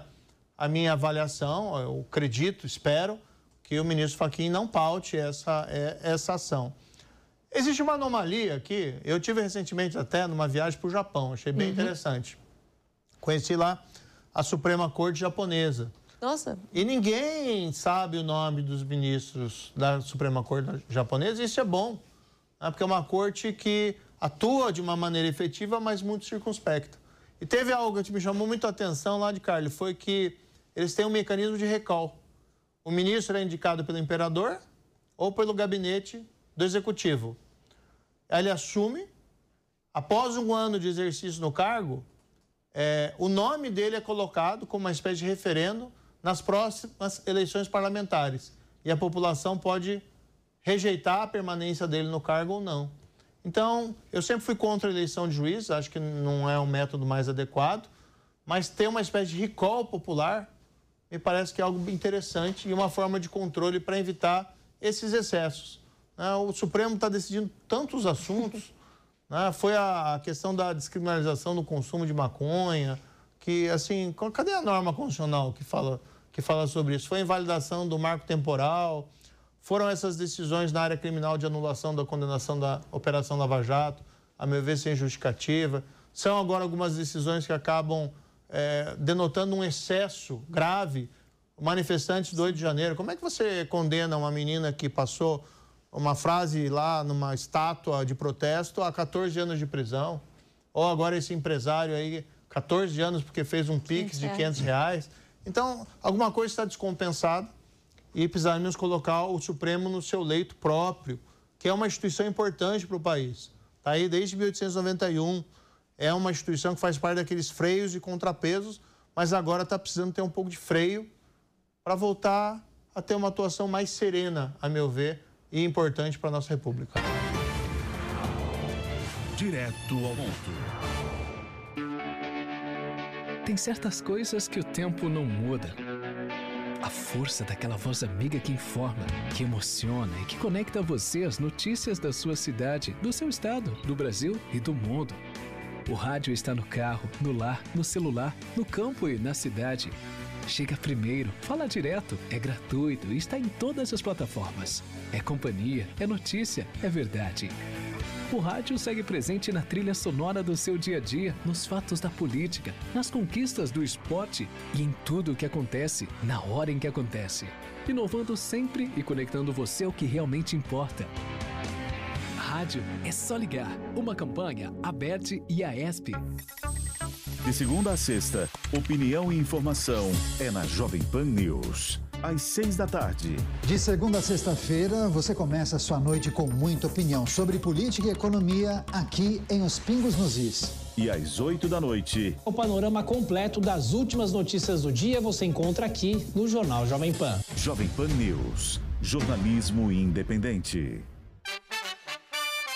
avaliação, eu acredito, espero, que o ministro Fachin não paute essa ação. Existe uma anomalia aqui. Eu tive recentemente até numa viagem para o Japão, achei bem interessante. Conheci lá a Suprema Corte japonesa. Nossa. E ninguém sabe o nome dos ministros da Suprema Corte japonesa, e isso é bom, porque é uma corte que atua de uma maneira efetiva, mas muito circunspecta. E teve algo que me chamou muito a atenção lá de Carlos, foi que eles têm um mecanismo de recall. O ministro é indicado pelo imperador ou pelo gabinete do executivo. Aí ele assume, após um ano de exercício no cargo, o nome dele é colocado como uma espécie de referendo nas próximas eleições parlamentares. E a população pode rejeitar a permanência dele no cargo ou não. Então, eu sempre fui contra a eleição de juiz, acho que não é o método mais adequado, mas ter uma espécie de recall popular me parece que é algo interessante e uma forma de controle para evitar esses excessos. O Supremo está decidindo tantos assuntos, foi a questão da descriminalização do consumo de maconha, que, assim, cadê a norma constitucional que fala sobre isso? Foi a invalidação do marco temporal, foram essas decisões na área criminal de anulação da condenação da Operação Lava Jato, a meu ver, sem justificativa. São agora algumas decisões que acabam denotando um excesso grave. Manifestantes do 8 de janeiro, como é que você condena uma menina que passou uma frase lá numa estátua de protesto a 14 anos de prisão? Ou agora esse empresário aí, 14 anos porque fez um Pix de R$500. Então, alguma coisa está descompensada e precisamos colocar o Supremo no seu leito próprio, que é uma instituição importante para o país. Está aí desde 1891, é uma instituição que faz parte daqueles freios e contrapesos, mas agora está precisando ter um pouco de freio para voltar a ter uma atuação mais serena, a meu ver, e importante para a nossa República. Direto ao ponto. Tem certas coisas que o tempo não muda. A força daquela voz amiga que informa, que emociona e que conecta você às notícias da sua cidade, do seu estado, do Brasil e do mundo. O rádio está no carro, no lar, no celular, no campo e na cidade. Chega primeiro, fala direto, é gratuito e está em todas as plataformas. É companhia, é notícia, é verdade. O rádio segue presente na trilha sonora do seu dia a dia, nos fatos da política, nas conquistas do esporte e em tudo o que acontece, na hora em que acontece. Inovando sempre e conectando você ao que realmente importa. Rádio é só ligar. Uma campanha, ABERT e AESP. De segunda a sexta, opinião e informação é na Jovem Pan News. Às 6 da tarde. De segunda a sexta-feira, você começa a sua noite com muita opinião sobre política e economia aqui em Os Pingos nos Is. E às 8 da noite. O panorama completo das últimas notícias do dia você encontra aqui no Jornal Jovem Pan. Jovem Pan News. Jornalismo independente.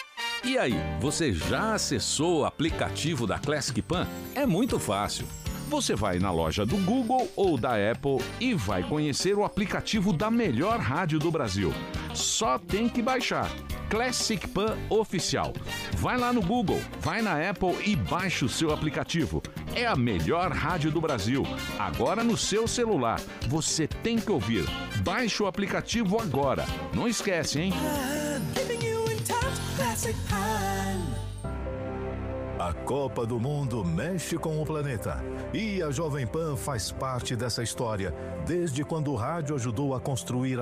E aí, você já acessou o aplicativo da Classic Pan? É muito fácil. Você vai na loja do Google ou da Apple e vai conhecer o aplicativo da melhor rádio do Brasil. Só tem que baixar. Classic Pan Oficial. Vai lá no Google, vai na Apple e baixa o seu aplicativo. É a melhor rádio do Brasil. Agora no seu celular. Você tem que ouvir. Baixe o aplicativo agora. Não esquece, hein? A Copa do Mundo mexe com o planeta. E a Jovem Pan faz parte dessa história, desde quando o rádio ajudou a construir